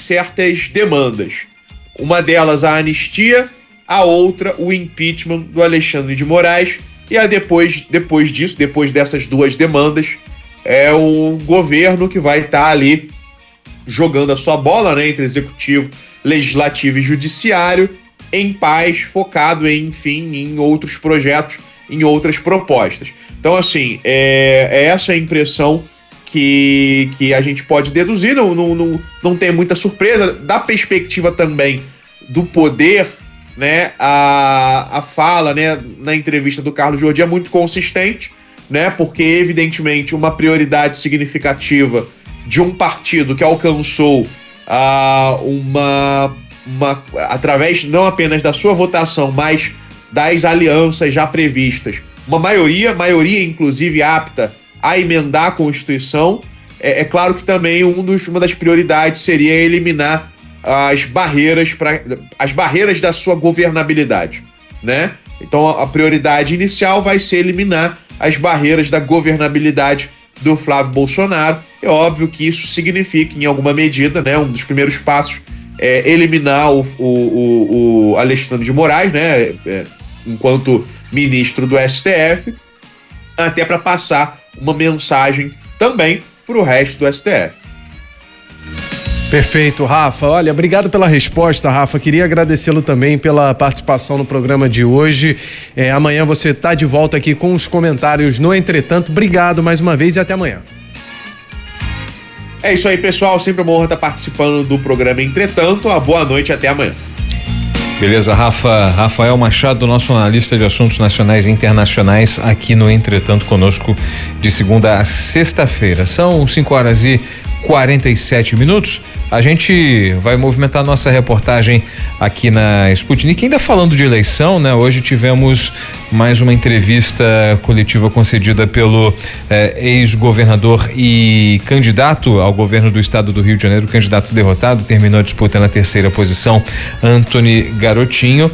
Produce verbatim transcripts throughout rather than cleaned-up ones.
certas demandas. Uma delas a anistia, a outra o impeachment do Alexandre de Moraes, e a depois, depois disso, depois dessas duas demandas, é o governo que vai estar ali jogando a sua bola, né, entre executivo, legislativo e judiciário, em paz, focado em, enfim, em outros projetos, em outras propostas. Então, assim, é, é essa a impressão que, que a gente pode deduzir, não, não, não, não tem muita surpresa. Da perspectiva também do poder, né, a, a fala, né, na entrevista do Carlos Jordi é muito consistente, né, porque, evidentemente, uma prioridade significativa de um partido que alcançou uh, uma, uma, através não apenas da sua votação, mas das alianças já previstas, uma maioria, maioria inclusive apta a emendar a Constituição. É, é claro que também um dos, uma das prioridades seria eliminar as barreiras, pra, as barreiras da sua governabilidade, né? Então a, a prioridade inicial vai ser eliminar as barreiras da governabilidade do Flávio Bolsonaro. É óbvio que isso significa, em alguma medida, né, um dos primeiros passos é eliminar o, o, o, o Alexandre de Moraes, né, é, enquanto ministro do S T F, até para passar uma mensagem também para o resto do S T F. Perfeito, Rafa. Olha, obrigado pela resposta, Rafa. Queria agradecê-lo também pela participação no programa de hoje. É, amanhã você está de volta aqui com os comentários no Entretanto. Obrigado mais uma vez e até amanhã. É isso aí, pessoal. Sempre uma honra estar participando do programa Entretanto. Uma boa noite e até amanhã. Beleza, Rafa. Rafael Machado, nosso analista de assuntos nacionais e internacionais, aqui no Entretanto conosco de segunda a sexta-feira. São cinco horas e quarenta e sete minutos. A gente vai movimentar nossa reportagem aqui na Sputnik, ainda falando de eleição, né? Hoje tivemos mais uma entrevista coletiva concedida pelo eh, ex-governador e candidato ao governo do estado do Rio de Janeiro, candidato derrotado, terminou a disputa na terceira posição, Antony Garotinho.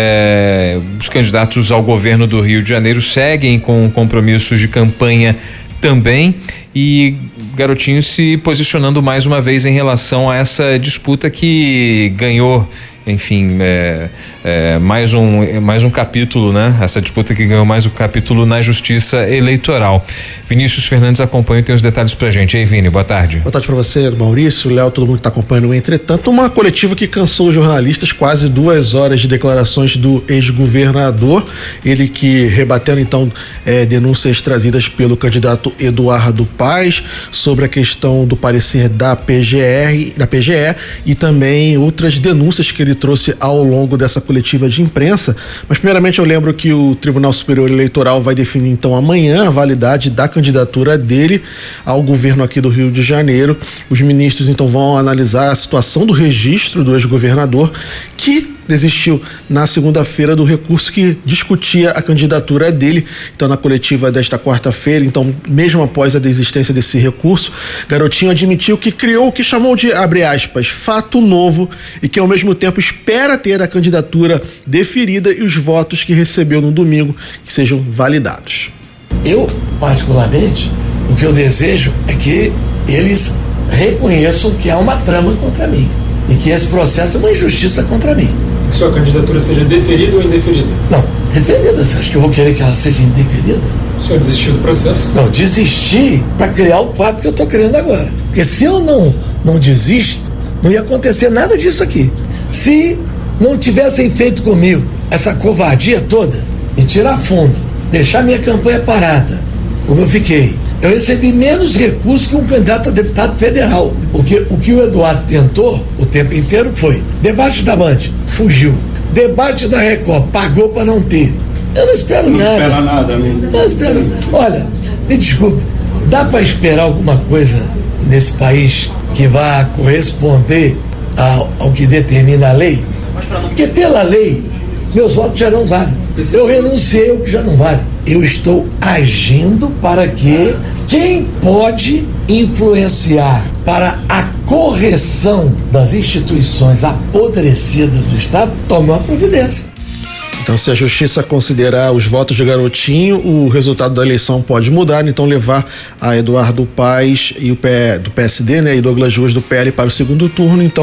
Eh, os candidatos ao governo do Rio de Janeiro seguem com compromissos de campanha também, e Garotinho se posicionando mais uma vez em relação a essa disputa que ganhou, enfim, é, é, mais um mais um capítulo, né? Essa disputa que ganhou mais um capítulo na Justiça Eleitoral. Vinícius Fernandes acompanha e tem os detalhes pra gente. Aí, Vini, boa tarde. Boa tarde pra você, Maurício, Léo, todo mundo que tá acompanhando o Entretanto. Uma coletiva que cansou os jornalistas, quase duas horas de declarações do ex-governador, ele que rebatendo então é, denúncias trazidas pelo candidato Eduardo Paes sobre a questão do parecer da P G R, da P G E, e também outras denúncias que ele trouxe ao longo dessa coletiva de imprensa. Mas primeiramente eu lembro que o Tribunal Superior Eleitoral vai definir então amanhã a validade da candidatura dele ao governo aqui do Rio de Janeiro. Os ministros então vão analisar a situação do registro do ex-governador, que desistiu na segunda-feira do recurso que discutia a candidatura dele. Então, na coletiva desta quarta-feira, então, mesmo após a desistência desse recurso, Garotinho admitiu que criou o que chamou de, abre aspas, fato novo, e que ao mesmo tempo espera ter a candidatura deferida e os votos que recebeu no domingo que sejam validados. Eu, particularmente, o que eu desejo é que eles reconheçam que há uma trama contra mim e que esse processo é uma injustiça contra mim. Que sua candidatura seja deferida ou indeferida? Não, deferida. Você acha que eu vou querer que ela seja indeferida? O senhor desistiu do processo? Não, desisti para criar o fato que eu estou criando agora. Porque se eu não, não desisto, não ia acontecer nada disso aqui. Se não tivessem feito comigo essa covardia toda, me tirar fundo, deixar minha campanha parada, como eu fiquei, eu recebi menos recursos que um candidato a deputado federal. Porque o que o Eduardo tentou o tempo inteiro foi debate da Band, fugiu. Debate da Record, pagou para não ter. Eu não espero não nada. Não espera nada, amigo. Não espero. Olha, me desculpe, dá para esperar alguma coisa nesse país que vá corresponder ao, ao que determina a lei? Porque pela lei, meus votos já não valem. Eu renunciei ao que já não vale. Eu estou agindo para que quem pode influenciar para a correção das instituições apodrecidas do Estado tome uma providência. Então, se a justiça considerar os votos de Garotinho, o resultado da eleição pode mudar, então levar a Eduardo Paes e o P, do P S D, né, e Douglas Ruas do P L para o segundo turno. Então,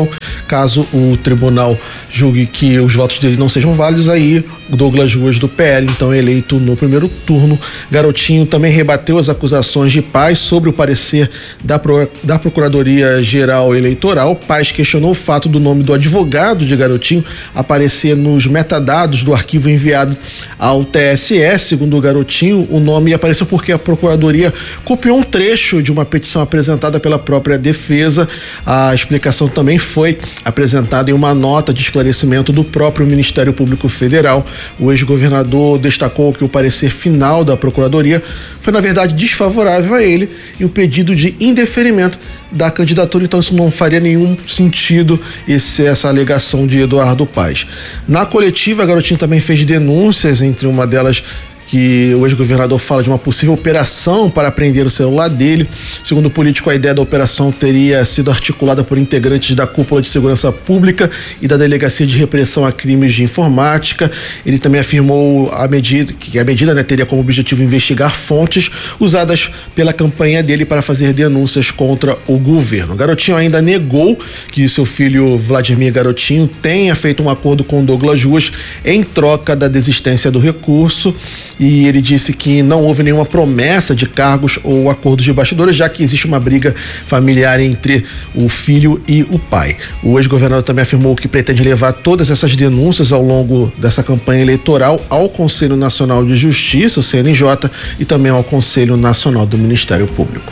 Caso o tribunal julgue que os votos dele não sejam válidos, aí Douglas Ruas do P L, então eleito no primeiro turno. Garotinho também rebateu as acusações de Paes sobre o parecer da, Pro, da Procuradoria-Geral Eleitoral. Paes questionou o fato do nome do advogado de Garotinho aparecer nos metadados do arquivo enviado ao T S E. Segundo o Garotinho, o nome apareceu porque a Procuradoria copiou um trecho de uma petição apresentada pela própria defesa. A explicação também foi apresentada em uma nota de esclarecimento do próprio Ministério Público Federal. O ex-governador destacou que o parecer final da Procuradoria foi, na verdade, desfavorável a ele e o pedido de indeferimento da candidatura, então isso não faria nenhum sentido, esse, essa alegação de Eduardo Paes. Na coletiva, Garotinho também fez denúncias, entre uma delas que o ex-governador fala de uma possível operação para apreender o celular dele. Segundo o político, a ideia da operação teria sido articulada por integrantes da Cúpula de Segurança Pública e da Delegacia de Repressão a Crimes de Informática. Ele também afirmou a medida, que a medida, né, teria como objetivo investigar fontes usadas pela campanha dele para fazer denúncias contra o governo. Garotinho ainda negou que seu filho Vladimir Garotinho tenha feito um acordo com Douglas Ruas em troca da desistência do recurso. E ele disse que não houve nenhuma promessa de cargos ou acordos de bastidores, já que existe uma briga familiar entre o filho e o pai. O ex-governador também afirmou que pretende levar todas essas denúncias ao longo dessa campanha eleitoral ao Conselho Nacional de Justiça, o C N J, e também ao Conselho Nacional do Ministério Público.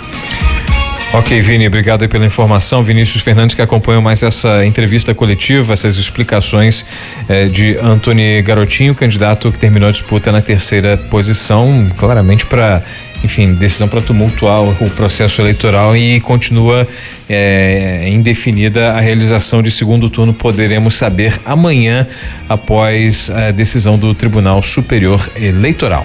Ok, Vini, obrigado aí pela informação. Vinícius Fernandes, que acompanhou mais essa entrevista coletiva, essas explicações eh, de Antony Garotinho, candidato que terminou a disputa na terceira posição, claramente para, enfim, decisão para tumultuar o, o processo eleitoral, e continua eh, indefinida a realização de segundo turno. Poderemos saber amanhã, após a decisão do Tribunal Superior Eleitoral.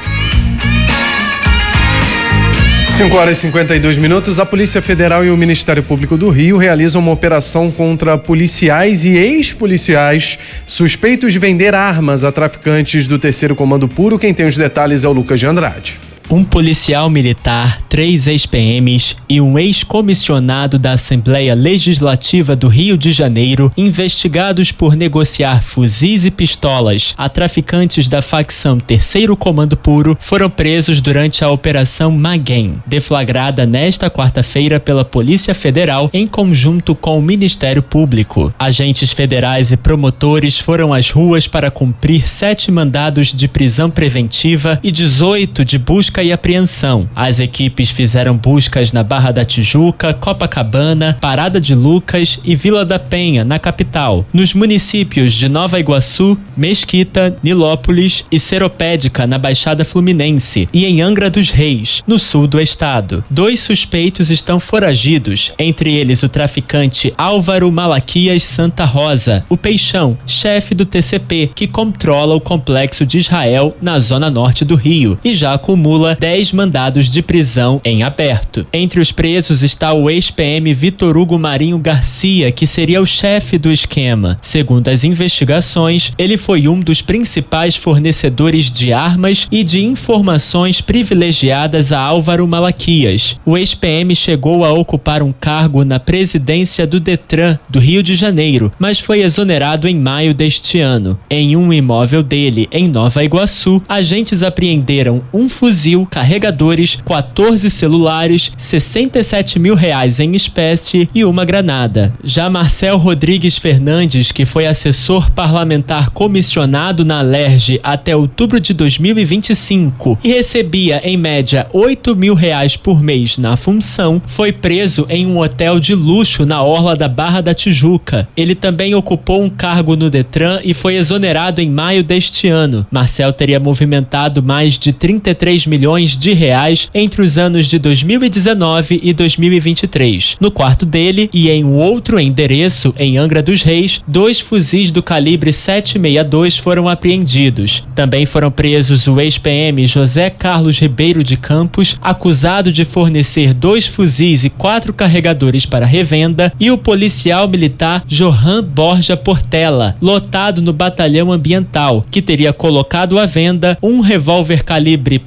cinco horas e cinquenta e dois minutos. A Polícia Federal e o Ministério Público do Rio realizam uma operação contra policiais e ex-policiais suspeitos de vender armas a traficantes do Terceiro Comando Puro. Quem tem os detalhes é o Lucas de Andrade. Um policial militar, três ex-P Ms e um ex-comissionado da Assembleia Legislativa do Rio de Janeiro, investigados por negociar fuzis e pistolas a traficantes da facção Terceiro Comando Puro, foram presos durante a Operação Maguém, deflagrada nesta quarta-feira pela Polícia Federal em conjunto com o Ministério Público. Agentes federais e promotores foram às ruas para cumprir sete mandados de prisão preventiva e dezoito de busca e apreensão. As equipes fizeram buscas na Barra da Tijuca, Copacabana, Parada de Lucas e Vila da Penha, na capital, nos municípios de Nova Iguaçu, Mesquita, Nilópolis e Seropédica, na Baixada Fluminense, e em Angra dos Reis, no sul do estado. Dois suspeitos estão foragidos, entre eles o traficante Álvaro Malaquias Santa Rosa, o Peixão, chefe do T C P, que controla o complexo de Israel na zona norte do Rio, e já acumula dez mandados de prisão em aberto. Entre os presos está o ex-P M Vitor Hugo Marinho Garcia, que seria o chefe do esquema. Segundo as investigações, ele foi um dos principais fornecedores de armas e de informações privilegiadas a Álvaro Malaquias. O ex-P M chegou a ocupar um cargo na presidência do Detran do Rio de Janeiro, mas foi exonerado em maio deste ano. Em um imóvel dele, em Nova Iguaçu, agentes apreenderam um fuzil, carregadores, quatorze celulares, sessenta e sete mil reais em espécie e uma granada. Já Marcel Rodrigues Fernandes, que foi assessor parlamentar comissionado na Alerj até outubro de dois mil e vinte e cinco e recebia em média oito mil reais por mês na função, foi preso em um hotel de luxo na orla da Barra da Tijuca. Ele também ocupou um cargo no Detran e foi exonerado em maio deste ano. Marcel teria movimentado mais de trinta e três milhões de reais entre os anos de dois mil e dezenove e dois mil e vinte e três. No quarto dele e em um outro endereço em Angra dos Reis, dois fuzis do calibre sete sessenta e dois foram apreendidos. Também foram presos o ex-P M José Carlos Ribeiro de Campos, acusado de fornecer dois fuzis e quatro carregadores para revenda, e o policial militar Johan Borja Portela, lotado no batalhão ambiental, que teria colocado à venda um revólver calibre ponto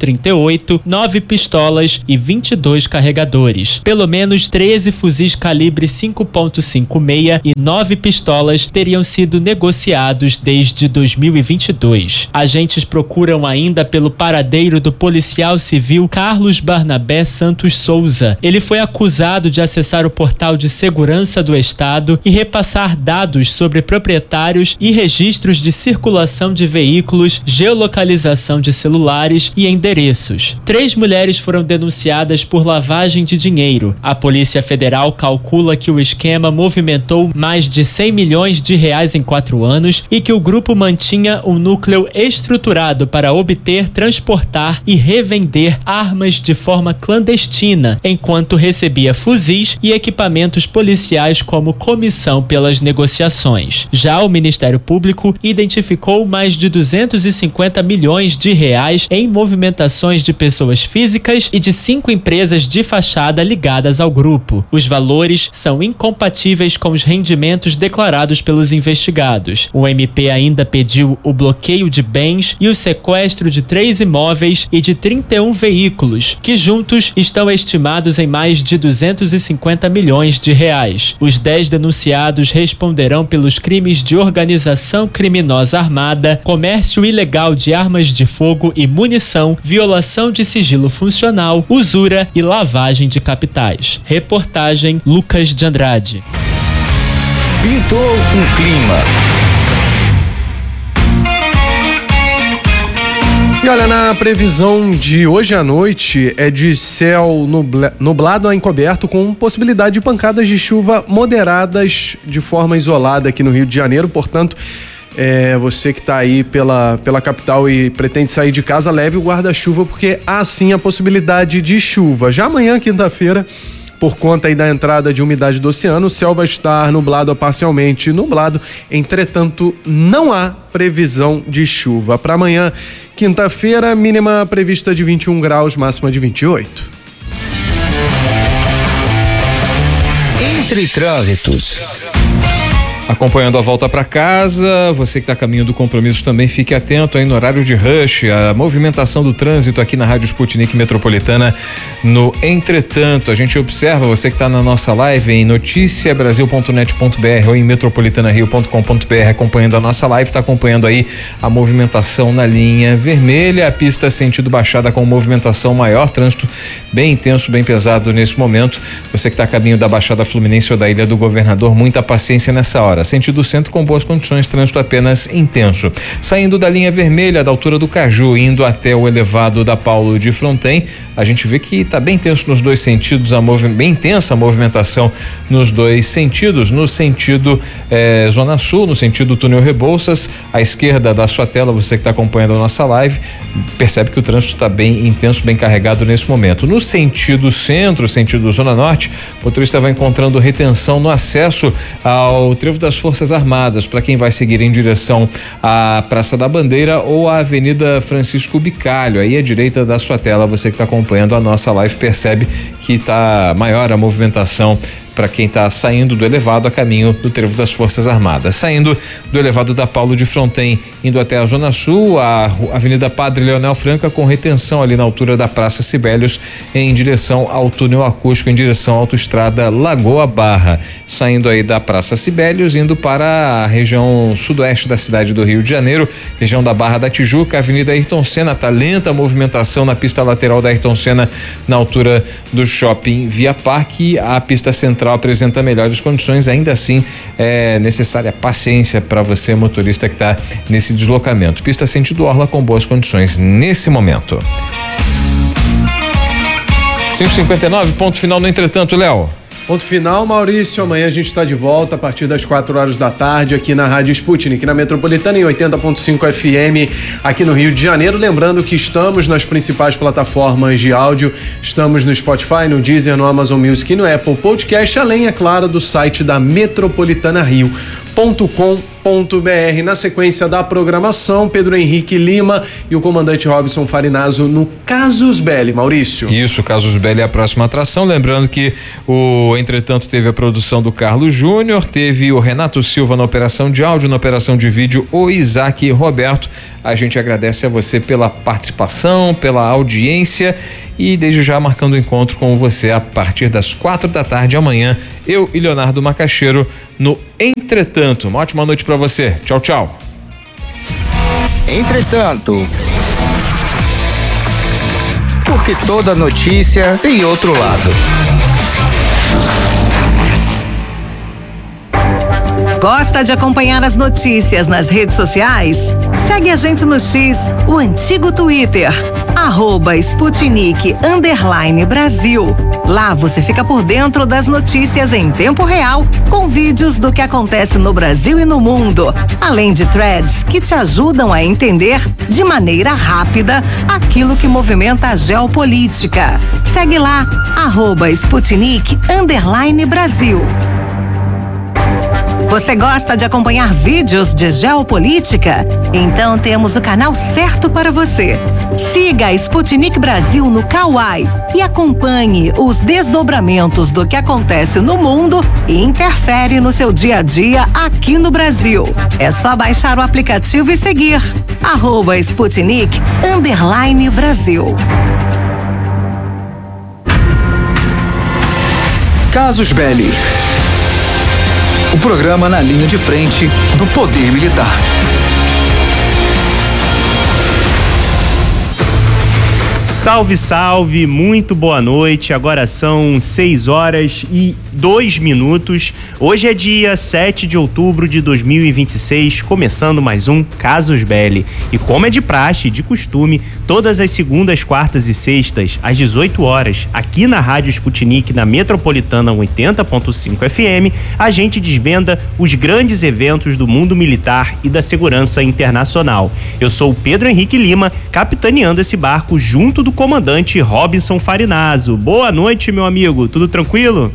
trinta e oito, nove pistolas e vinte e dois carregadores. Pelo menos treze fuzis calibre cinco ponto cinquenta e seis e nove pistolas teriam sido negociados desde dois mil e vinte e dois. Agentes procuram ainda pelo paradeiro do policial civil Carlos Barnabé Santos Souza. Ele foi acusado de acessar o portal de segurança do Estado e repassar dados sobre proprietários e registros de circulação de veículos, geolocalização de celulares e endereços. Três mulheres foram denunciadas por lavagem de dinheiro. A Polícia Federal calcula que o esquema movimentou mais de cem milhões de reais em quatro anos e que o grupo mantinha um núcleo estruturado para obter, transportar e revender armas de forma clandestina, enquanto recebia fuzis e equipamentos policiais como comissão pelas negociações. Já o Ministério Público identificou mais de duzentos e cinquenta milhões de reais em movimentações de pessoas físicas e de cinco empresas de fachada ligadas ao grupo. Os valores são incompatíveis com os rendimentos declarados pelos investigados. O M P ainda pediu o bloqueio de bens e o sequestro de três imóveis e de trinta e um veículos, que juntos estão estimados em mais de duzentos e cinquenta milhões de reais. Os dez denunciados responderão pelos crimes de organização criminosa armada, comércio ilegal de armas de fogo e munição, violação de sigilo funcional, usura e lavagem de capitais. Reportagem Lucas de Andrade. Pintou um clima. E olha, na previsão de hoje à noite é de céu nubla, nublado a encoberto com possibilidade de pancadas de chuva moderadas de forma isolada aqui no Rio de Janeiro, portanto, é, você que está aí pela, pela capital e pretende sair de casa, leve o guarda-chuva porque há sim a possibilidade de chuva. Já amanhã, quinta-feira, por conta aí da entrada de umidade do oceano, o céu vai estar nublado a parcialmente nublado, entretanto, não há previsão de chuva. Para amanhã, quinta-feira, mínima prevista de vinte e um graus, máxima de vinte e oito. Entre trânsitos. Acompanhando a volta para casa, você que está a caminho do compromisso também fique atento aí no horário de rush, a movimentação do trânsito aqui na Rádio Sputnik Metropolitana. No entretanto, a gente observa, você que está na nossa live em noticia brasil ponto net ponto b r ou em metropolitana rio ponto com ponto b r acompanhando a nossa live, está acompanhando aí a movimentação na linha vermelha, a pista sentido Baixada com movimentação maior, trânsito bem intenso, bem pesado nesse momento. Você que está a caminho da Baixada Fluminense ou da Ilha do Governador, muita paciência nessa hora. Sentido centro com boas condições, trânsito apenas intenso. Saindo da linha vermelha, da altura do Caju, indo até o elevado da Paulo de Fronten, a gente vê que está bem tenso nos dois sentidos, a movi- bem intensa a movimentação nos dois sentidos. No sentido eh, Zona Sul, no sentido Túnel Rebouças, à esquerda da sua tela, você que está acompanhando a nossa live, percebe que o trânsito está bem intenso, bem carregado nesse momento. No sentido centro, sentido Zona Norte, o motorista vai encontrando retenção no acesso ao Trevo das Forças Armadas, para quem vai seguir em direção à Praça da Bandeira ou à Avenida Francisco Bicalho. Aí à direita da sua tela, você que está acompanhando a nossa live percebe que está maior a movimentação para quem está saindo do elevado a caminho do Trevo das Forças Armadas. Saindo do elevado da Paulo de Fronten, indo até a Zona Sul, a Avenida Padre Leonel Franca com retenção ali na altura da Praça Sibelius em direção ao túnel acústico, em direção à autoestrada Lagoa Barra. Saindo aí da Praça Sibelius, indo para a região sudoeste da cidade do Rio de Janeiro, região da Barra da Tijuca, Avenida Ayrton Senna, tá lenta a movimentação na pista lateral da Ayrton Senna, na altura do Shopping Via Parque. A pista central apresenta melhores condições, ainda assim é necessária paciência para você, motorista que está nesse deslocamento. Pista sentido Orla com boas condições nesse momento. cinco e cinquenta e nove, ponto final no entretanto, Léo. Ponto final, Maurício. Amanhã a gente está de volta a partir das quatro horas da tarde aqui na Rádio Sputnik, na Metropolitana, em oitenta ponto cinco F M, aqui no Rio de Janeiro. Lembrando que estamos nas principais plataformas de áudio, estamos no Spotify, no Deezer, no Amazon Music e no Apple Podcast, além, é claro, do site da metropolitana rio ponto com ponto b r. Na sequência da programação, Pedro Henrique Lima e o comandante Robson Farinazo no Casus Belli. Maurício. Isso, Casus Belli é a próxima atração. Lembrando que o Entretanto teve a produção do Carlos Júnior, teve o Renato Silva na operação de áudio, na operação de vídeo, o Isaac Roberto. A gente agradece a você pela participação, pela audiência e desde já marcando o encontro com você a partir das quatro da tarde amanhã, eu e Leonardo Macaxeiro no Entretanto. Uma ótima noite para você. Tchau, tchau. Entretanto, porque toda notícia tem outro lado. Gosta de acompanhar as notícias nas redes sociais? Segue a gente no X, o antigo Twitter, arroba Sputnik underline Brasil. Lá você fica por dentro das notícias em tempo real, com vídeos do que acontece no Brasil e no mundo, além de threads que te ajudam a entender de maneira rápida aquilo que movimenta a geopolítica. Segue lá, arroba Sputnik underline Brasil. Você gosta de acompanhar vídeos de geopolítica? Então temos o canal certo para você. Siga a Sputnik Brasil no Kawai e acompanhe os desdobramentos do que acontece no mundo e interfere no seu dia a dia aqui no Brasil. É só baixar o aplicativo e seguir. Arroba Sputnik underline Brasil. Casus Belli. O programa na linha de frente do poder militar. Salve, salve, muito boa noite. Agora são seis horas e dois minutos. Hoje é dia sete de outubro de dois mil e vinte e seis, começando mais um Casus Belli. E como é de praxe, de costume, todas as segundas, quartas e sextas, às dezoito horas, aqui na Rádio Sputnik, na Metropolitana oitenta ponto cinco F M, a gente desvenda os grandes eventos do mundo militar e da segurança internacional. Eu sou o Pedro Henrique Lima, capitaneando esse barco junto do comandante Robson Farinazo. Boa noite, meu amigo. Tudo tranquilo?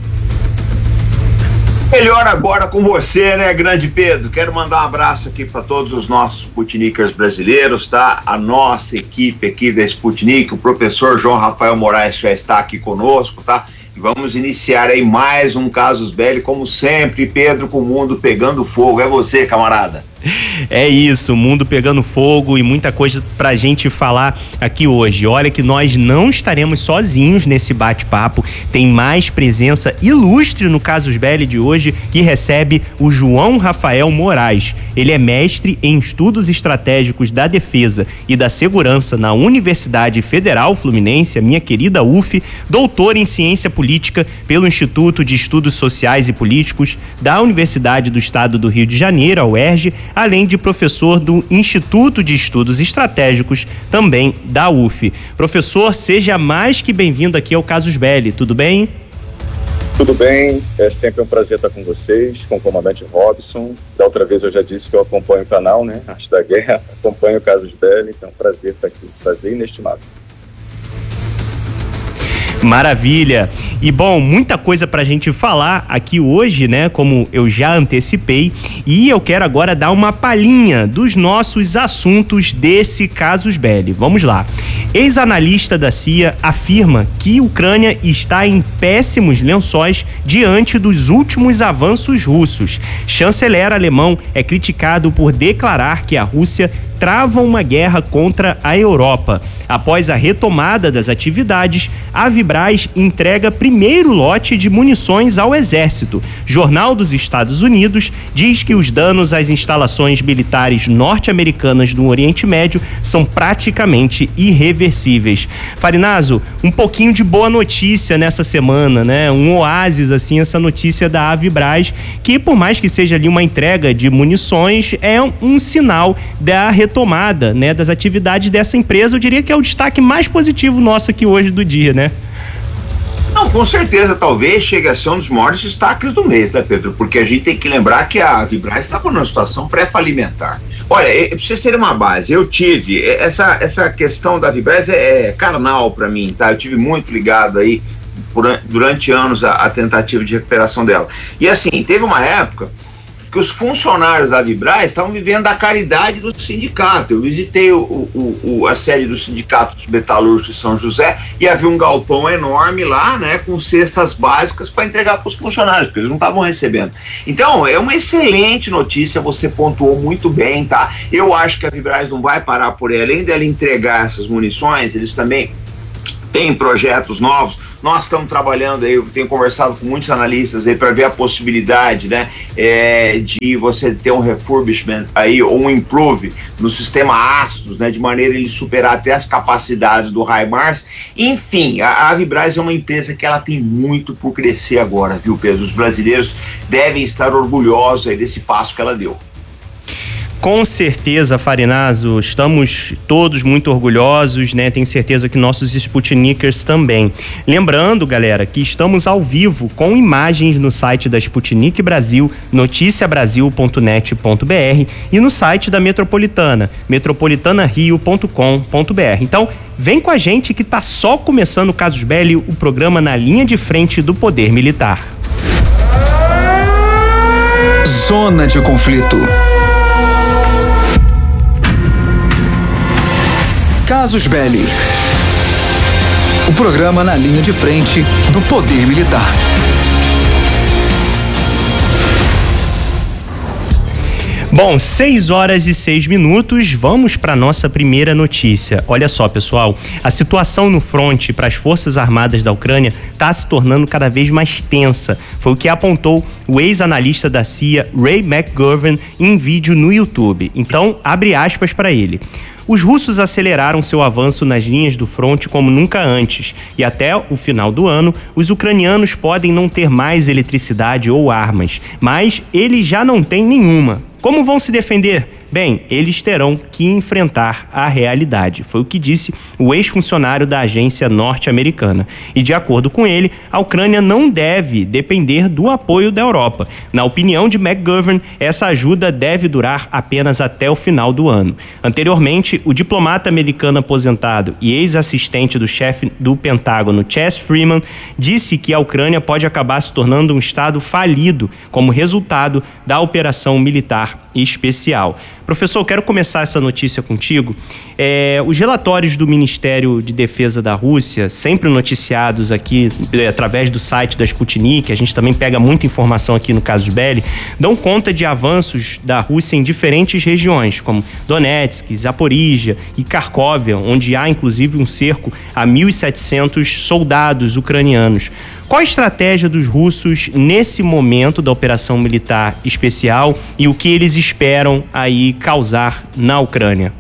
Melhor agora com você, né, grande Pedro? Quero mandar um abraço aqui para todos os nossos Sputnikers brasileiros, tá? A nossa equipe aqui da Sputnik, o professor João Rafael Moraes já está aqui conosco, tá? E vamos iniciar aí mais um Casus Belli, como sempre, Pedro, com o mundo pegando fogo. É você, camarada. É isso, o mundo pegando fogo e muita coisa pra gente falar aqui hoje. Olha que nós não estaremos sozinhos nesse bate-papo, tem mais presença ilustre no Casus Belli de hoje, que recebe o João Rafael Moraes. Ele é mestre em estudos estratégicos da defesa e da segurança na Universidade Federal Fluminense, a minha querida U F, doutor em ciência política pelo Instituto de Estudos Sociais e Políticos da Universidade do Estado do Rio de Janeiro, a U E R J, além de professor do Instituto de Estudos Estratégicos, também da U F. Professor, seja mais que bem-vindo aqui ao Casus Belli, tudo bem? Tudo bem, é sempre um prazer estar com vocês, com o comandante Robson. Da outra vez eu já disse que eu acompanho o canal, né, Arte da Guerra, acompanho o Casus Belli, então prazer estar aqui, prazer inestimável. Maravilha. E bom, muita coisa pra gente falar aqui hoje, né? Como eu já antecipei, e eu quero agora dar uma palhinha dos nossos assuntos desse Casus Belli. Vamos lá. Ex-analista da C I A afirma que a Ucrânia está em péssimos lençóis diante dos últimos avanços russos. Chanceler alemão é criticado por declarar que a Rússia trava uma guerra contra a Europa. Após a retomada das atividades, a Vibraz entrega primeiro lote de munições ao Exército. Jornal dos Estados Unidos diz que os danos às instalações militares norte-americanas no Oriente Médio são praticamente irreversíveis. Farinazo, um pouquinho de boa notícia nessa semana, né? Um oásis, assim, essa notícia da Vibraz, que por mais que seja ali uma entrega de munições, é um sinal da retomada, né, das atividades dessa empresa. Eu diria que é o destaque mais positivo nosso aqui hoje do dia, né? Não, com certeza, talvez chegue a ser um dos maiores destaques do mês, né, Pedro? Porque a gente tem que lembrar que a Vibraz estava numa situação pré-falimentar. Olha, pra vocês terem uma base, eu tive, essa, essa questão da Vibraz é, é carnal para mim, tá? Eu tive muito ligado aí, por, durante anos, a, a tentativa de recuperação dela. E assim, teve uma época que os funcionários da Vibraz estavam vivendo da caridade do sindicato. Eu visitei o, o, o, a sede do Sindicato dos Metalúrgicos de São José e havia um galpão enorme lá, né, com cestas básicas para entregar para os funcionários, porque eles não estavam recebendo. Então, é uma excelente notícia, você pontuou muito bem, tá? Eu acho que a Vibraz não vai parar por aí. Além dela entregar essas munições, eles também têm projetos novos. Nós estamos trabalhando aí, eu tenho conversado com muitos analistas aí para ver a possibilidade, né, é, de você ter um refurbishment aí, ou um improve no sistema Astros, né, de maneira a ele superar até as capacidades do HIMARS. Enfim, a, a Vibraz é uma empresa que ela tem muito por crescer agora, viu, Pedro? Os brasileiros devem estar orgulhosos aí desse passo que ela deu. Com certeza, Farinazo, estamos todos muito orgulhosos, né? Tenho certeza que nossos Sputnikers também. Lembrando, galera, que estamos ao vivo com imagens no site da Sputnik Brasil, noticia brasil ponto net ponto b r, e no site da Metropolitana, metropolitana rio ponto com ponto b r. Então, vem com a gente que tá só começando o Casus Belli, o programa na linha de frente do poder militar. Zona de conflito. Casus Belli. O programa na linha de frente do poder militar. Bom, seis horas e seis minutos, vamos para nossa primeira notícia. Olha só, pessoal, a situação no fronte para as Forças Armadas da Ucrânia está se tornando cada vez mais tensa. Foi o que apontou o ex-analista da C I A, Ray McGovern, em vídeo no YouTube. Então, abre aspas para ele. Os russos aceleraram seu avanço nas linhas do fronte como nunca antes, e até o final do ano, os ucranianos podem não ter mais eletricidade ou armas, mas eles já não têm nenhuma. Como vão se defender? Bem, eles terão que enfrentar a realidade, foi o que disse o ex-funcionário da agência norte-americana. E de acordo com ele, a Ucrânia não deve depender do apoio da Europa. Na opinião de McGovern, essa ajuda deve durar apenas até o final do ano. Anteriormente, o diplomata americano aposentado e ex-assistente do chefe do Pentágono, Chess Freeman, disse que a Ucrânia pode acabar se tornando um estado falido como resultado da operação militar especial. Professor, quero começar essa notícia contigo. É, os relatórios do Ministério de Defesa da Rússia, sempre noticiados aqui é, através do site da Sputnik, a gente também pega muita informação aqui no Casus Belli, dão conta de avanços da Rússia em diferentes regiões, como Donetsk, Zaporígia e Kharkov, onde há inclusive um cerco a mil e setecentos soldados ucranianos. Qual a estratégia dos russos nesse momento da operação militar especial e o que eles esperam aí causar na Ucrânia?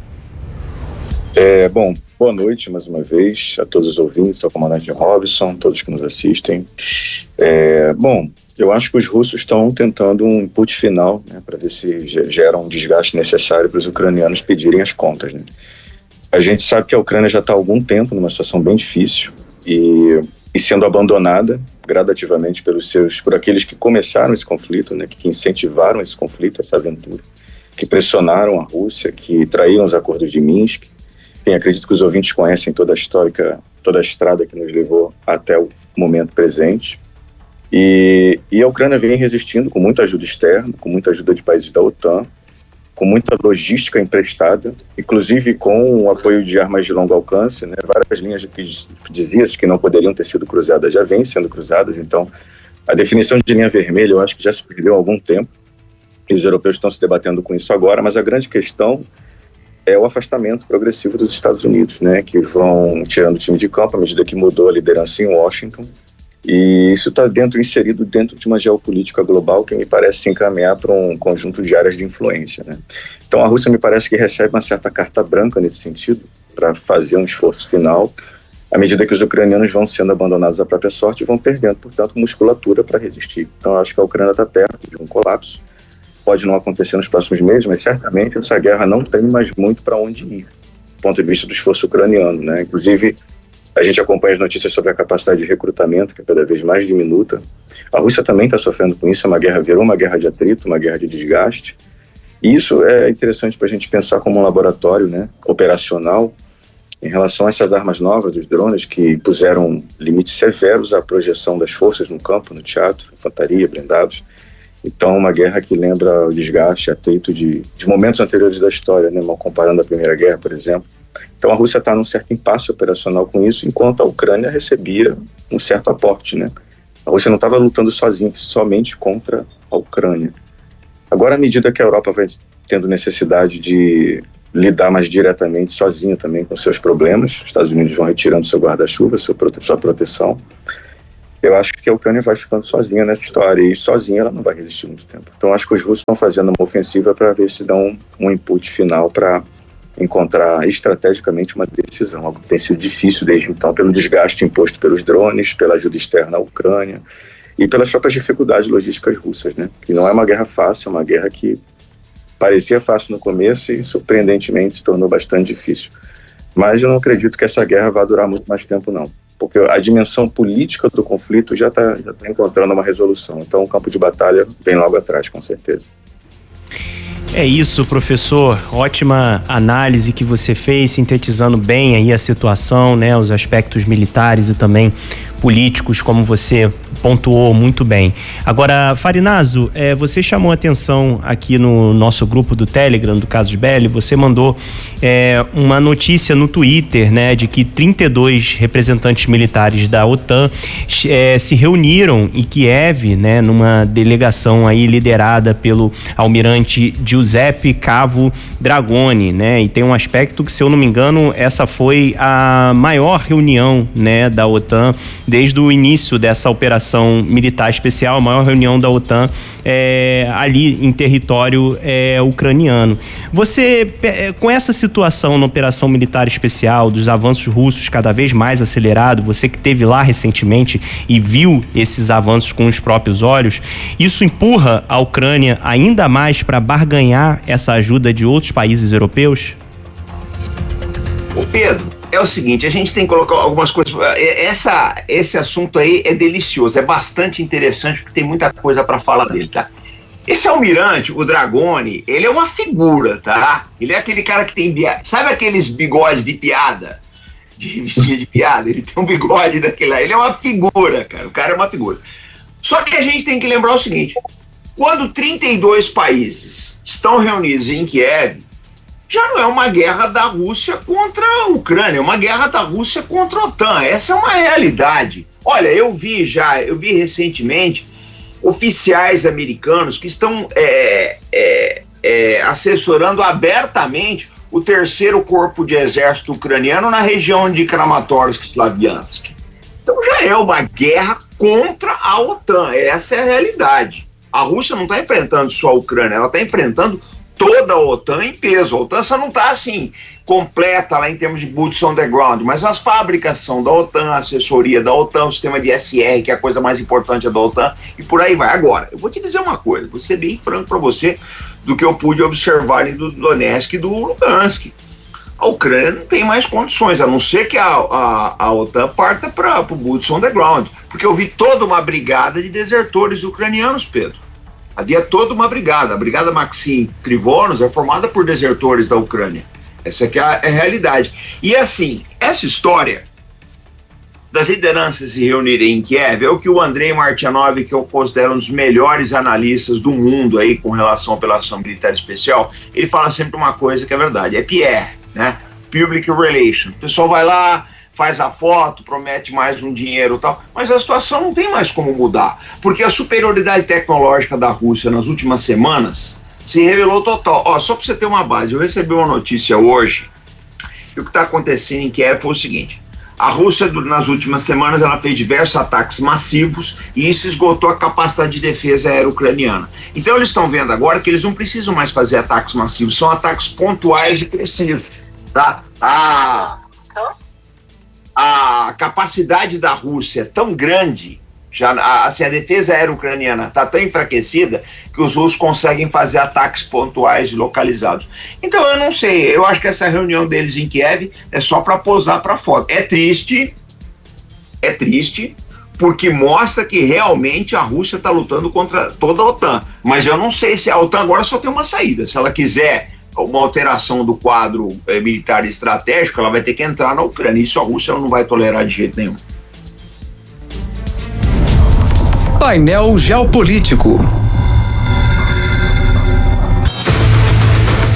É, bom, boa noite mais uma vez a todos os ouvintes, ao comandante Robson, todos que nos assistem. É, bom, eu acho que os russos estão tentando um input final, né, para ver se gera um desgaste necessário para os ucranianos pedirem as contas, né? A gente sabe que a Ucrânia já está há algum tempo numa situação bem difícil e... e sendo abandonada gradativamente pelos seus, por aqueles que começaram esse conflito, né, que incentivaram esse conflito, essa aventura, que pressionaram a Rússia, que traíram os acordos de Minsk. Enfim, acredito que os ouvintes conhecem toda a histórica, toda a estrada que nos levou até o momento presente. E, e a Ucrânia vem resistindo com muita ajuda externa, com muita ajuda de países da OTAN, com muita logística emprestada, inclusive com o apoio de armas de longo alcance, né? Várias linhas que dizia-se que não poderiam ter sido cruzadas já vêm sendo cruzadas, então a definição de linha vermelha eu acho que já se perdeu há algum tempo, e os europeus estão se debatendo com isso agora, mas a grande questão é o afastamento progressivo dos Estados Unidos, né? Que vão tirando o time de campo à medida que mudou a liderança em Washington, e isso está dentro, inserido dentro de uma geopolítica global que me parece se encaminhar para um conjunto de áreas de influência, né? Então a Rússia me parece que recebe uma certa carta branca nesse sentido, para fazer um esforço final, à medida que os ucranianos vão sendo abandonados à própria sorte e vão perdendo, portanto, musculatura para resistir. Então eu acho que a Ucrânia está perto de um colapso, pode não acontecer nos próximos meses, mas certamente essa guerra não tem mais muito para onde ir, do ponto de vista do esforço ucraniano, né? Inclusive, a gente acompanha as notícias sobre a capacidade de recrutamento, que é cada vez mais diminuta. A Rússia também está sofrendo com isso, é uma guerra, virou uma guerra de atrito, uma guerra de desgaste. E isso é interessante para a gente pensar como um laboratório, né, operacional, em relação a essas armas novas dos drones, que puseram limites severos à projeção das forças no campo, no teatro, infantaria, blindados. Então, uma guerra que lembra o desgaste, atrito de, de momentos anteriores da história, né, comparando a Primeira Guerra, por exemplo. Então, a Rússia está num certo impasse operacional com isso, enquanto a Ucrânia recebia um certo aporte, né? A Rússia não estava lutando sozinha, somente contra a Ucrânia. Agora, à medida que a Europa vai tendo necessidade de lidar mais diretamente, sozinha também, com seus problemas, os Estados Unidos vão retirando seu guarda-chuva, sua proteção, eu acho que a Ucrânia vai ficando sozinha nessa história, e sozinha ela não vai resistir muito tempo. Então, acho que os russos estão fazendo uma ofensiva para ver se dão um, um input final para encontrar estrategicamente uma decisão, algo que tem sido difícil desde então, pelo desgaste imposto pelos drones, pela ajuda externa à Ucrânia e pelas próprias dificuldades logísticas russas, né? Que não é uma guerra fácil, é uma guerra que parecia fácil no começo e, surpreendentemente, se tornou bastante difícil. Mas eu não acredito que essa guerra vá durar muito mais tempo, não. Porque a dimensão política do conflito já está já tá encontrando uma resolução. Então, o campo de batalha vem logo atrás, com certeza. É isso, professor. Ótima análise que você fez, sintetizando bem aí a situação, né, os aspectos militares e também políticos, como você pontuou muito bem. Agora, Farinazo, é, você chamou atenção aqui no nosso grupo do Telegram, do Casus Belli, você mandou é, uma notícia no Twitter, né, de que trinta e dois representantes militares da OTAN é, se reuniram em Kiev, né, numa delegação aí liderada pelo almirante Giuseppe Cavo Dragoni, né, e tem um aspecto que, se eu não me engano, essa foi a maior reunião, né, da OTAN desde o início dessa operação militar especial, a maior reunião da OTAN é, ali em território é, ucraniano. Você, com essa situação na operação militar especial, dos avanços russos cada vez mais acelerados, você que esteve lá recentemente e viu esses avanços com os próprios olhos, isso empurra a Ucrânia ainda mais para barganhar essa ajuda de outros países europeus? Ô Pedro, é o seguinte, a gente tem que colocar algumas coisas. Essa, esse assunto aí é delicioso, é bastante interessante, porque tem muita coisa para falar dele, tá? Esse almirante, o Dragoni, ele é uma figura, tá? Ele é aquele cara que tem... Sabe aqueles bigodes de piada? De revistinha de piada? Ele tem um bigode daquele lá. Ele é uma figura, cara. O cara é uma figura. Só que a gente tem que lembrar o seguinte. Quando trinta e dois países estão reunidos em Kiev, já não é uma guerra da Rússia contra a Ucrânia, é uma guerra da Rússia contra a OTAN. Essa é uma realidade. Olha, eu vi já, eu vi recentemente oficiais americanos que estão é, é, é, assessorando abertamente o terceiro corpo de exército ucraniano na região de Kramatorsk, Slaviansk. Então já é uma guerra contra a OTAN, essa é a realidade. A Rússia não está enfrentando só a Ucrânia, ela está enfrentando toda a OTAN em peso. A OTAN só não está assim completa lá em termos de boots on the ground, mas as fábricas são da OTAN, a assessoria da OTAN, o sistema de S R, que é a coisa mais importante é da OTAN, e por aí vai. Agora, eu vou te dizer uma coisa, vou ser bem franco para você do que eu pude observar ali do Donetsk e do Lugansk. A Ucrânia não tem mais condições, a não ser que a, a, a OTAN parta para o boots on the ground, porque eu vi toda uma brigada de desertores ucranianos, Pedro. Havia toda uma brigada. A brigada Maxim Krivonos é formada por desertores da Ucrânia. Essa aqui é a, é a realidade. E assim, essa história das lideranças se reunirem em Kiev é o que o Andrei Martyanov, que eu considero um dos melhores analistas do mundo aí com relação à operação militar especial, ele fala sempre uma coisa que é verdade, é P R, né? Public Relations. O pessoal vai lá, faz a foto, promete mais um dinheiro e tal, mas a situação não tem mais como mudar, porque a superioridade tecnológica da Rússia nas últimas semanas se revelou total. Ó, só para você ter uma base, eu recebi uma notícia hoje, e o que está acontecendo em Kiev foi o seguinte: a Rússia, nas últimas semanas, ela fez diversos ataques massivos e isso esgotou a capacidade de defesa aérea ucraniana. Então eles estão vendo agora que eles não precisam mais fazer ataques massivos, são ataques pontuais e precisivos, tá? Ah... A capacidade da Rússia é tão grande, já, assim, a defesa aérea ucraniana está tão enfraquecida que os russos conseguem fazer ataques pontuais e localizados. Então eu não sei, eu acho que essa reunião deles em Kiev é só para posar para foto. É triste, é triste, porque mostra que realmente a Rússia está lutando contra toda a OTAN. Mas eu não sei se a OTAN agora só tem uma saída. Se ela quiser uma alteração do quadro eh, militar estratégico, ela vai ter que entrar na Ucrânia. Isso a Rússia não vai tolerar de jeito nenhum. Painel Geopolítico.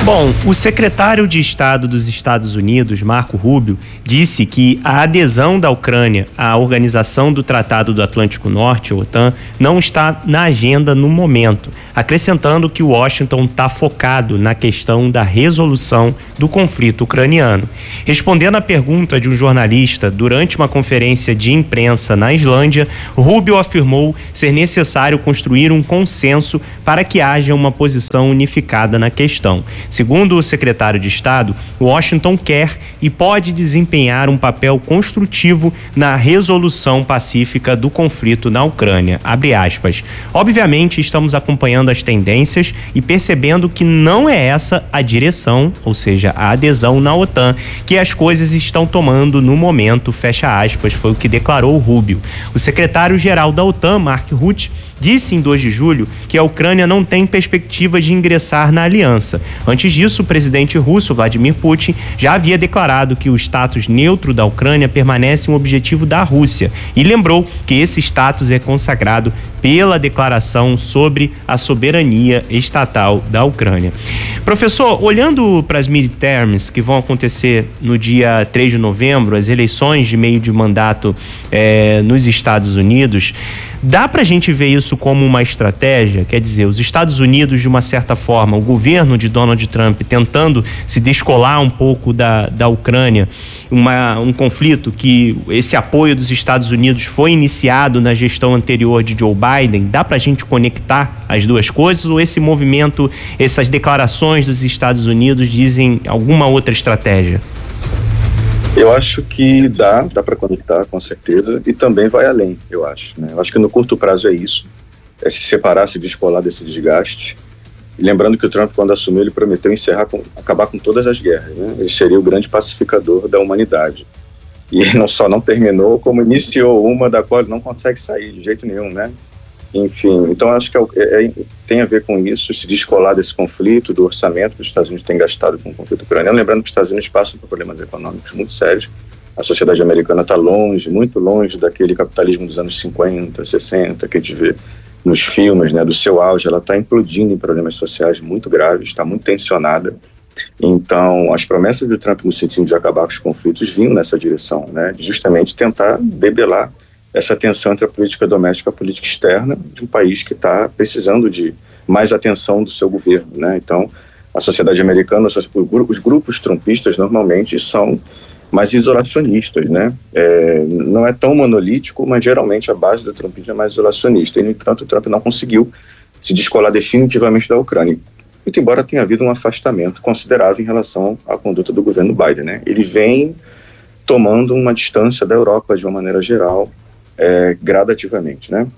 Bom, o secretário de Estado dos Estados Unidos, Marco Rubio, disse que a adesão da Ucrânia à Organização do Tratado do Atlântico Norte, OTAN, não está na agenda no momento, acrescentando que Washington está focado na questão da resolução do conflito ucraniano. Respondendo à pergunta de um jornalista durante uma conferência de imprensa na Islândia, Rubio afirmou ser necessário construir um consenso para que haja uma posição unificada na questão. Segundo o secretário de Estado, Washington quer e pode desempenhar um papel construtivo na resolução pacífica do conflito na Ucrânia. Abre aspas. Obviamente, estamos acompanhando as tendências e percebendo que não é essa a direção, ou seja, a adesão na OTAN, que as coisas estão tomando no momento, fecha aspas, foi o que declarou o Rubio. O secretário-geral da OTAN, Mark Rutte, disse em dois de julho que a Ucrânia não tem perspectiva de ingressar na aliança. Antes disso, o presidente russo, Vladimir Putin, já havia declarado que o status neutro da Ucrânia permanece um objetivo da Rússia e lembrou que esse status é consagrado pela declaração sobre a soberania estatal da Ucrânia. Professor, olhando para as midterms que vão acontecer no dia três de novembro, as eleições de meio de mandato eh, nos Estados Unidos, dá para a gente ver isso como uma estratégia? Quer dizer, os Estados Unidos, de uma certa forma, o governo de Donald Trump tentando se descolar um pouco da, da Ucrânia, uma, um conflito que esse apoio dos Estados Unidos foi iniciado na gestão anterior de Joe Biden. Dá para a gente conectar as duas coisas, ou esse movimento, essas declarações dos Estados Unidos dizem alguma outra estratégia? Eu acho que dá, dá para conectar, com certeza, e também vai além, eu acho. Né? Eu acho que no curto prazo é isso, é se separar, se descolar desse desgaste. E lembrando que o Trump, quando assumiu, ele prometeu encerrar, com, acabar com todas as guerras. Né? Ele seria o grande pacificador da humanidade. E não só não terminou, como iniciou uma da qual ele não consegue sair de jeito nenhum, né? Enfim, então acho que é, é, tem a ver com isso, se descolar desse conflito, do orçamento que os Estados Unidos têm gastado com o conflito ucraniano. Lembrando que os Estados Unidos passam por problemas econômicos muito sérios. A sociedade americana está longe, muito longe daquele capitalismo dos anos cinquenta, sessenta, que a gente vê nos filmes, né, do seu auge. Ela está implodindo em problemas sociais muito graves, está muito tensionada. Então, as promessas do Trump no sentido de acabar com os conflitos vinham nessa direção, né, de justamente tentar debelar essa tensão entre a política doméstica e a política externa de um país que está precisando de mais atenção do seu governo, né? Então, a sociedade americana, os grupos trumpistas normalmente são mais isolacionistas, né? É, não é tão monolítico, mas geralmente a base do trumpismo é mais isolacionista. E, no entanto, o Trump não conseguiu se descolar definitivamente da Ucrânia. Muito embora tenha havido um afastamento considerável em relação à conduta do governo Biden, né? Ele vem tomando uma distância da Europa de uma maneira geral, É, gradativamente, né?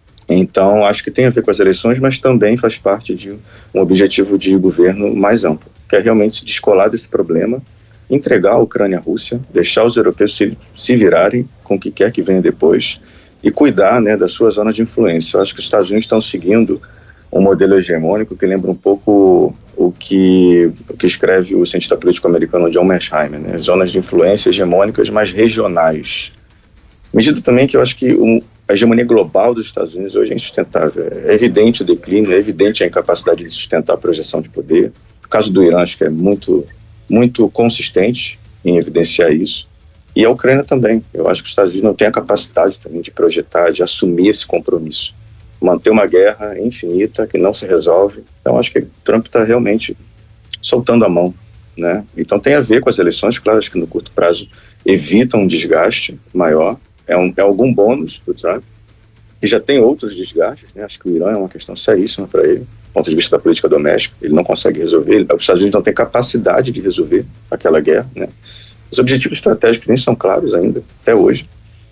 Então, acho que tem a ver com as eleições, mas também faz parte de um objetivo de governo mais amplo, que é realmente se descolar desse problema, entregar a Ucrânia à Rússia, deixar os europeus se, se virarem com o que quer que venha depois e cuidar, né, da sua zona de influência. Eu acho que os Estados Unidos estão seguindo um modelo hegemônico que lembra um pouco o que, o que escreve o cientista político americano John Mearsheimer, né? Zonas de influência hegemônicas mais regionais. Medida também que eu acho que um, a hegemonia global dos Estados Unidos hoje é insustentável. É evidente o declínio, é evidente a incapacidade de sustentar a projeção de poder. O caso do Irã acho que é muito, muito consistente em evidenciar isso. E a Ucrânia também. Eu acho que os Estados Unidos não têm a capacidade também de projetar, de assumir esse compromisso. Manter uma guerra infinita que não se resolve. Então acho que Trump está realmente soltando a mão, né? Então tem a ver com as eleições, claro, acho que no curto prazo evitam um desgaste maior. É, um, é algum bônus do Trump, que já tem outros desgastes, né? Acho que o Irã é uma questão seríssima para ele, do ponto de vista da política doméstica. Ele não consegue resolver, ele, os Estados Unidos não têm capacidade de resolver aquela guerra, né? Os objetivos estratégicos nem são claros ainda, até hoje,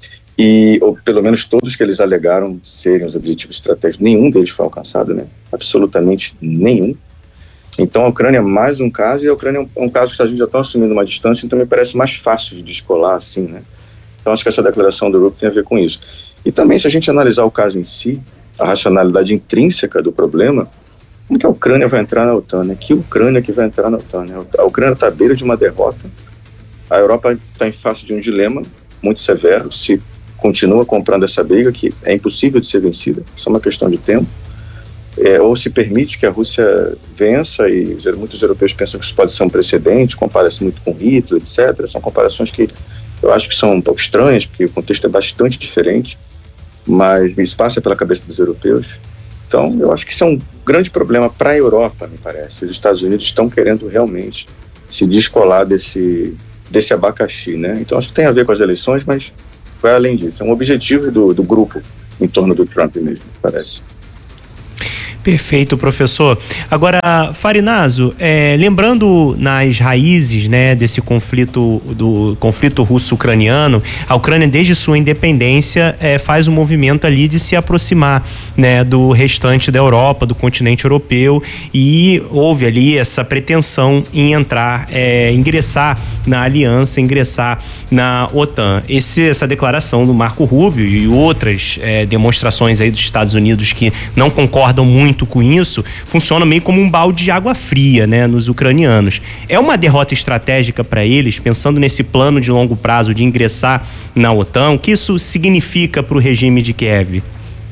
e, ou pelo menos todos que eles alegaram serem os objetivos estratégicos, nenhum deles foi alcançado, né? Absolutamente nenhum. Então a Ucrânia é mais um caso, e a Ucrânia é um, um caso que os Estados Unidos já estão assumindo uma distância, então me parece mais fácil de descolar assim, né? Então acho que essa declaração do Rubio tem a ver com isso. E também, se a gente analisar o caso em si, a racionalidade intrínseca do problema, como que a Ucrânia vai entrar na OTAN, né? Que Ucrânia que vai entrar na OTAN, né? A Ucrânia está à beira de uma derrota, a Europa está em face de um dilema muito severo, se continua comprando essa briga, que é impossível de ser vencida, só uma questão de tempo. é, ou se permite que a Rússia vença, e muitos europeus pensam que isso pode ser um precedente, compara-se muito com Hitler, etcétera. São comparações que eu acho que são um pouco estranhas, porque o contexto é bastante diferente, mas isso passa pela cabeça dos europeus. Então, eu acho que isso é um grande problema para a Europa, me parece. Os Estados Unidos estão querendo realmente se descolar desse, desse abacaxi, né? Então, acho que tem a ver com as eleições, mas vai além disso. É um objetivo do, do grupo em torno do Trump mesmo, parece. Perfeito, professor. Agora, Farinazo, é, lembrando nas raízes, né, desse conflito, do conflito russo-ucraniano, a Ucrânia, desde sua independência, é, faz um movimento ali de se aproximar, né, do restante da Europa, do continente europeu, e houve ali essa pretensão em entrar, é, ingressar na aliança, ingressar na OTAN. Esse, essa declaração do Marco Rubio e outras é, demonstrações aí dos Estados Unidos que não concordam muito com isso, funciona meio como um balde de água fria, né, nos ucranianos. É uma derrota estratégica para eles, pensando nesse plano de longo prazo de ingressar na OTAN? O que isso significa para o regime de Kiev?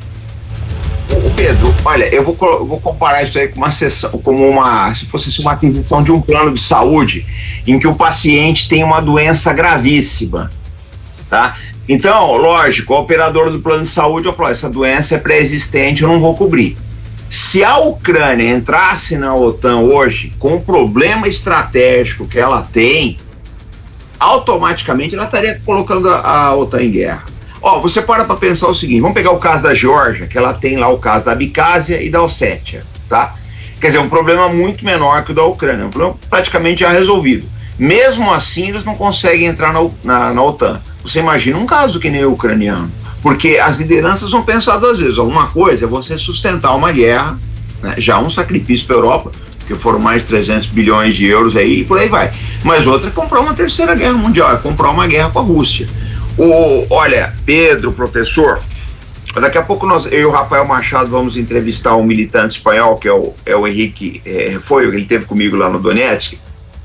Pedro, olha, eu vou, eu vou comparar isso aí com uma sessão, como uma, se fosse uma aquisição de um plano de saúde em que o paciente tem uma doença gravíssima, tá? Então, lógico, o operador do plano de saúde vai falar, essa doença é pré-existente, eu não vou cobrir. Se a Ucrânia entrasse na OTAN hoje, com o problema estratégico que ela tem, automaticamente ela estaria colocando a, a OTAN em guerra. Ó, você para para pensar o seguinte, vamos pegar o caso da Geórgia, que ela tem lá o caso da Abcásia e da Ossétia, tá? Quer dizer, um problema muito menor que o da Ucrânia, um problema praticamente já resolvido. Mesmo assim, eles não conseguem entrar na, na, na OTAN. Você imagina um caso que nem o ucraniano. Porque as lideranças vão pensar duas vezes. Uma coisa é você sustentar uma guerra, né? Já um sacrifício para a Europa, que foram mais de trezentos bilhões de euros aí, e por aí vai. Mas outra é comprar uma terceira guerra mundial, é comprar uma guerra com a Rússia. O, olha, Pedro, professor, daqui a pouco nós, eu e o Rafael Machado vamos entrevistar um militante espanhol, que é o, é o Henrique é, Refolho, ele esteve comigo lá no Donetsk.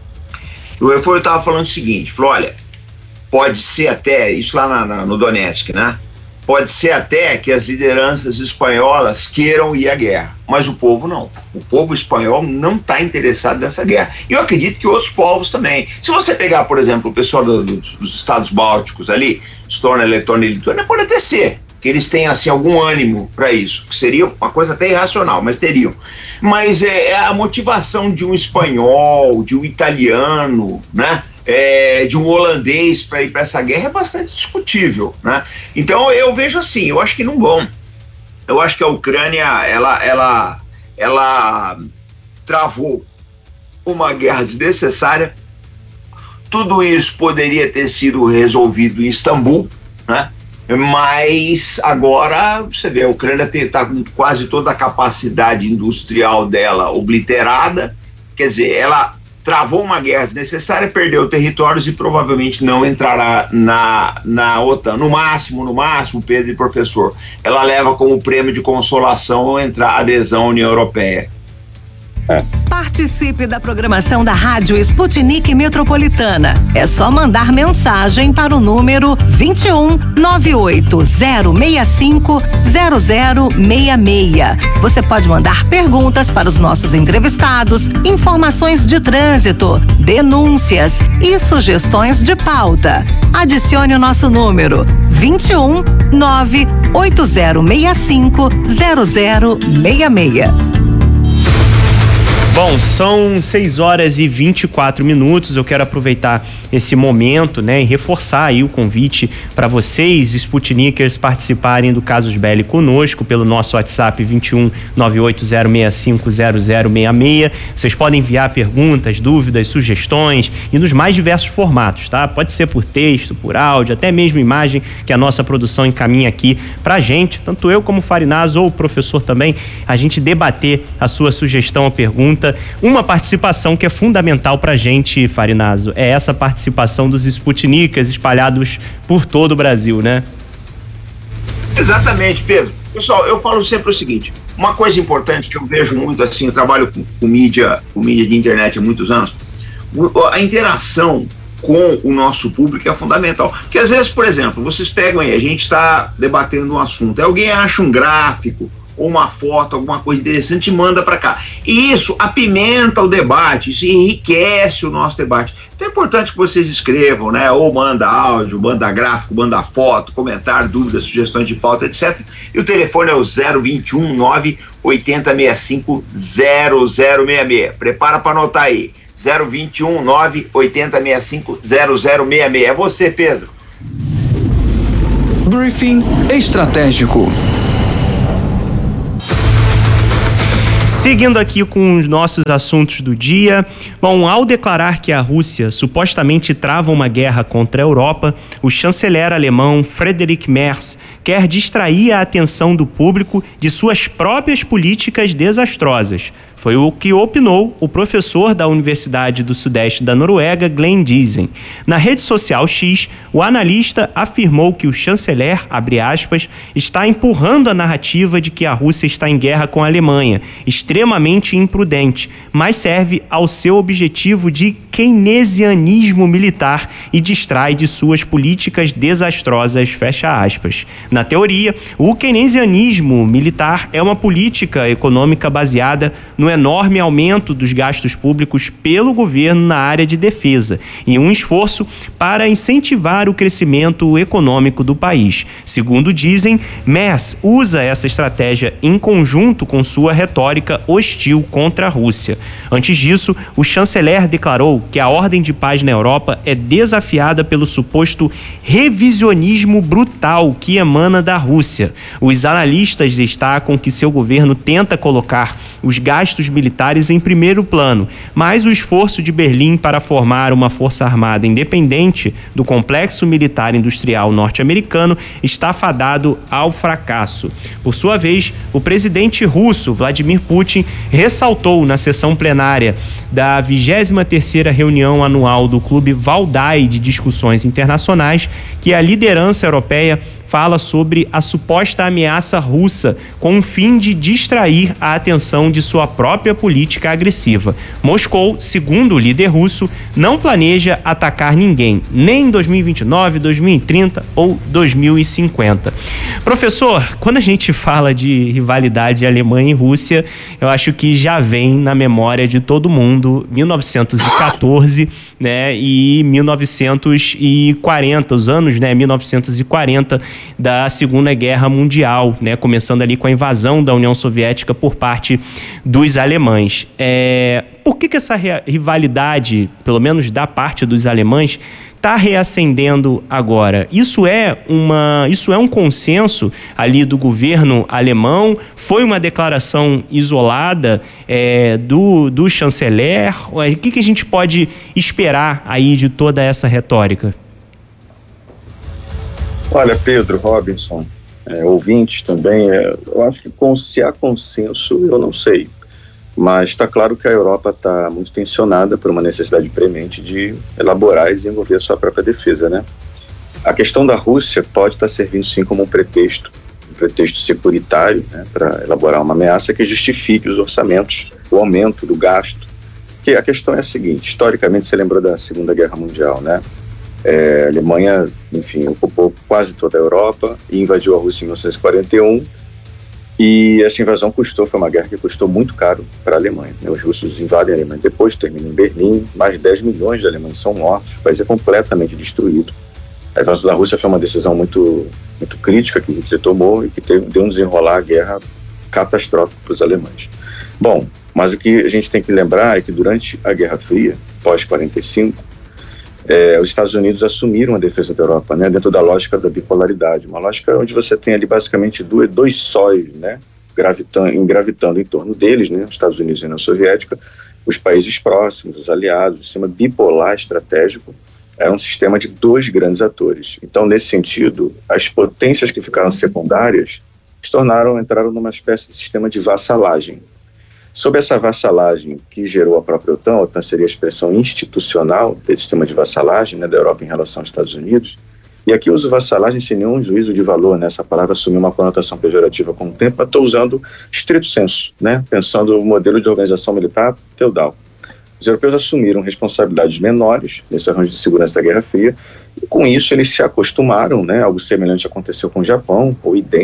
O Refolho estava falando o seguinte, falou, olha, pode ser até, isso lá na, na, no Donetsk, né? Pode ser até que as lideranças espanholas queiram ir à guerra, mas o povo não. O povo espanhol não está interessado nessa guerra. E eu acredito que outros povos também. Se você pegar, por exemplo, o pessoal do, do, dos estados bálticos ali, Estônia, Letônia e Lituânia, pode até ser que eles tenham assim, algum ânimo para isso, que seria uma coisa até irracional, mas teriam. Mas é, é a motivação de um espanhol, de um italiano, né? É, de um holandês para ir para essa guerra é bastante discutível, né? Então eu vejo assim, eu acho que não vão. Eu acho que a Ucrânia ela, ela, ela travou uma guerra desnecessária. Tudo isso poderia ter sido resolvido em Istambul, né? Mas agora você vê, a Ucrânia está com quase toda a capacidade industrial dela obliterada, quer dizer, ela travou uma guerra desnecessária, perdeu territórios e provavelmente não entrará na, na OTAN. No máximo, no máximo, Pedro e professor, ela leva como prêmio de consolação entrar adesão à União Europeia. Participe da programação da Rádio Sputnik Metropolitana. É só mandar mensagem para o número vinte e um, nove oito zero seis cinco, zero zero seis seis. Você pode mandar perguntas para os nossos entrevistados, informações de trânsito, denúncias e sugestões de pauta. Adicione o nosso número vinte e um, nove oito zero seis cinco, zero zero seis seis. Bom, são seis horas e vinte e quatro minutos. Eu quero aproveitar esse momento, né, e reforçar aí o convite para vocês, Sputnikers, participarem do Casus Belli conosco pelo nosso WhatsApp vinte e um, nove oito zero seis cinco, zero zero seis seis. Vocês podem enviar perguntas, dúvidas, sugestões e nos mais diversos formatos, tá? Pode ser por texto, por áudio, até mesmo imagem que a nossa produção encaminha aqui pra gente, tanto eu como o Farinazo ou o professor também, a gente debater a sua sugestão ou pergunta. Uma participação que é fundamental pra gente, Farinazo, é essa participação dos Sputnikas espalhados por todo o Brasil, né? Exatamente, Pedro. Pessoal, eu falo sempre o seguinte, uma coisa importante que eu vejo muito assim, eu trabalho com, com mídia, com mídia de internet há muitos anos, a interação com o nosso público é fundamental. Porque às vezes, por exemplo, vocês pegam aí, a gente está debatendo um assunto, aí alguém acha um gráfico ou uma foto, alguma coisa interessante, manda para cá. E isso apimenta o debate, isso enriquece o nosso debate. Então é importante que vocês escrevam, né? Ou manda áudio, manda gráfico, manda foto, comentário, dúvidas, sugestões de pauta, etcétera. E o telefone é o zero vinte e um, nove oito zero seis cinco zero zero seis seis. Prepara para anotar aí. zero vinte e um, nove oito zero seis cinco zero zero seis seis. É você, Pedro. Briefing estratégico. Seguindo aqui com os nossos assuntos do dia, bom, ao declarar que a Rússia supostamente trava uma guerra contra a Europa, o chanceler alemão Friedrich Merz quer distrair a atenção do público de suas próprias políticas desastrosas. Foi o que opinou o professor da Universidade do Sudeste da Noruega, Glenn Diesen. Na rede social X, o analista afirmou que o chanceler, abre aspas, está empurrando a narrativa de que a Rússia está em guerra com a Alemanha, extremamente imprudente, mas serve ao seu objetivo de keynesianismo militar e distrai de suas políticas desastrosas, fecha aspas. Na teoria, o keynesianismo militar é uma política econômica baseada no enorme aumento dos gastos públicos pelo governo na área de defesa e um esforço para incentivar o crescimento econômico do país. Segundo dizem, Merz usa essa estratégia em conjunto com sua retórica hostil contra a Rússia. Antes disso, o chanceler declarou que a ordem de paz na Europa é desafiada pelo suposto revisionismo brutal que emana da Rússia. Os analistas destacam que seu governo tenta colocar os gastos militares em primeiro plano, mas o esforço de Berlim para formar uma força armada independente do complexo militar industrial norte-americano está fadado ao fracasso. Por sua vez, o presidente russo Vladimir Putin ressaltou na sessão plenária da vigésima terceira reunião anual do Clube Valdai de Discussões Internacionais que a liderança europeia fala sobre a suposta ameaça russa com o fim de distrair a atenção de sua própria política agressiva. Moscou, segundo o líder russo, não planeja atacar ninguém, nem em dois mil e vinte e nove, dois mil e trinta ou dois mil e cinquenta. Professor, quando a gente fala de rivalidade Alemanha e Rússia, eu acho que já vem na memória de todo mundo mil novecentos e quatorze, né, e mil novecentos e quarenta, os anos, né, mil novecentos e quarenta da Segunda Guerra Mundial, né, começando ali com a invasão da União Soviética por parte dos alemães. É, por que que essa rivalidade, pelo menos da parte dos alemães, está reacendendo agora? Isso é, uma, isso é um consenso ali do governo alemão? Foi uma declaração isolada é, do, do chanceler? O que que a gente pode esperar aí de toda essa retórica? Olha, Pedro, Robinson, é, ouvintes também, é, eu acho que com, se há consenso, eu não sei. Mas está claro que a Europa está muito tensionada por uma necessidade premente de elaborar e desenvolver a sua própria defesa, né? A questão da Rússia pode estar servindo sim como um pretexto, um pretexto securitário, né, para elaborar uma ameaça que justifique os orçamentos, o aumento do gasto. Porque a questão é a seguinte, historicamente você lembrou da Segunda Guerra Mundial, né? É, a Alemanha, enfim, ocupou quase toda a Europa e invadiu a Rússia em mil novecentos e quarenta e um, e essa invasão custou, foi uma guerra que custou muito caro para a Alemanha, né? Os russos invadem a Alemanha depois, terminam em Berlim, mais de dez milhões de alemães são mortos, o país é completamente destruído. A invasão da Rússia foi uma decisão muito, muito crítica que Hitler tomou e que teve, deu um desenrolar a guerra catastrófico para os alemães. Bom, mas o que a gente tem que lembrar é que durante a Guerra Fria, pós quarenta e cinco, É, os Estados Unidos assumiram a defesa da Europa, né, dentro da lógica da bipolaridade, uma lógica onde você tem ali basicamente dois, dois sóis, né, gravitando, gravitando em torno deles, né, os Estados Unidos e a União Soviética, os países próximos, os aliados, o sistema bipolar estratégico é um sistema de dois grandes atores. Então, nesse sentido, as potências que ficaram secundárias se tornaram, entraram numa espécie de sistema de vassalagem. Sob essa vassalagem que gerou a própria OTAN, a OTAN seria a expressão institucional desse sistema de vassalagem, né, da Europa em relação aos Estados Unidos, e aqui eu uso vassalagem sem nenhum juízo de valor, né, essa palavra assumiu uma conotação pejorativa com o tempo, mas estou usando estrito senso, né, pensando o modelo de organização militar feudal. Os europeus assumiram responsabilidades menores nesse arranjo de segurança da Guerra Fria, e com isso eles se acostumaram, né, algo semelhante aconteceu com o Japão, ou idêntico,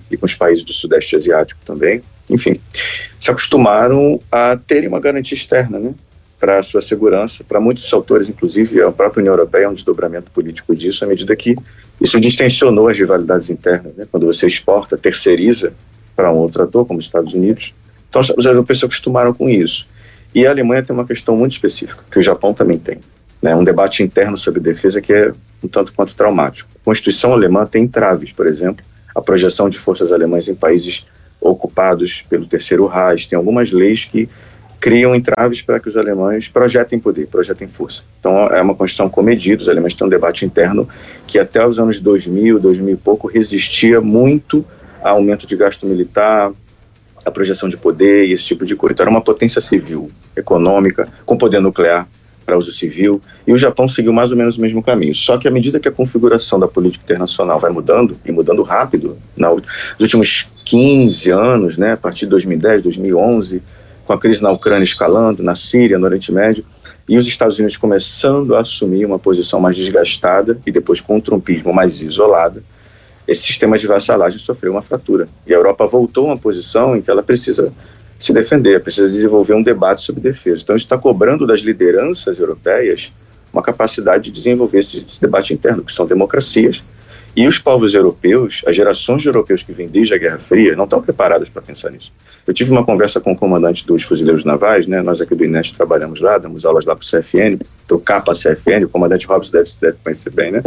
e com os países do Sudeste Asiático também, enfim, se acostumaram a terem uma garantia externa, né, para a sua segurança. Para muitos autores, inclusive a própria União Europeia, é um desdobramento político disso, à medida que isso distensionou as rivalidades internas, né, quando você exporta, terceiriza para um outro ator, como os Estados Unidos. Então os europeus se acostumaram com isso. E a Alemanha tem uma questão muito específica, que o Japão também tem, né, um debate interno sobre defesa que é um tanto quanto traumático. A Constituição alemã tem entraves, por exemplo, a projeção de forças alemãs em países ocupados pelo Terceiro Reich, tem algumas leis que criam entraves para que os alemães projetem poder, projetem força. Então é uma Constituição comedida, os alemães têm um debate interno que até os anos dois mil, dois mil e pouco, resistia muito a aumento de gasto militar, a projeção de poder e esse tipo de coisa. Então era uma potência civil, econômica, com poder nuclear para uso civil, e o Japão seguiu mais ou menos o mesmo caminho. Só que à medida que a configuração da política internacional vai mudando, e mudando rápido, nos últimos quinze anos, né, a partir de dois mil e dez, dois mil e onze, com a crise na Ucrânia escalando, na Síria, no Oriente Médio, e os Estados Unidos começando a assumir uma posição mais desgastada, e depois com um trumpismo mais isolado, esse sistema de vassalagem sofreu uma fratura. E a Europa voltou a uma posição em que ela precisa se defender, precisa desenvolver um debate sobre defesa. Então isso está cobrando das lideranças europeias uma capacidade de desenvolver esse, esse debate interno, que são democracias, e os povos europeus, as gerações de europeus que vêm desde a Guerra Fria, não estão preparadas para pensar nisso. Eu tive uma conversa com o comandante dos fuzileiros navais, né, nós aqui do INEST trabalhamos lá, damos aulas lá para o C F N, do CAPA C F N, o comandante Robson deve, deve conhecer bem, né?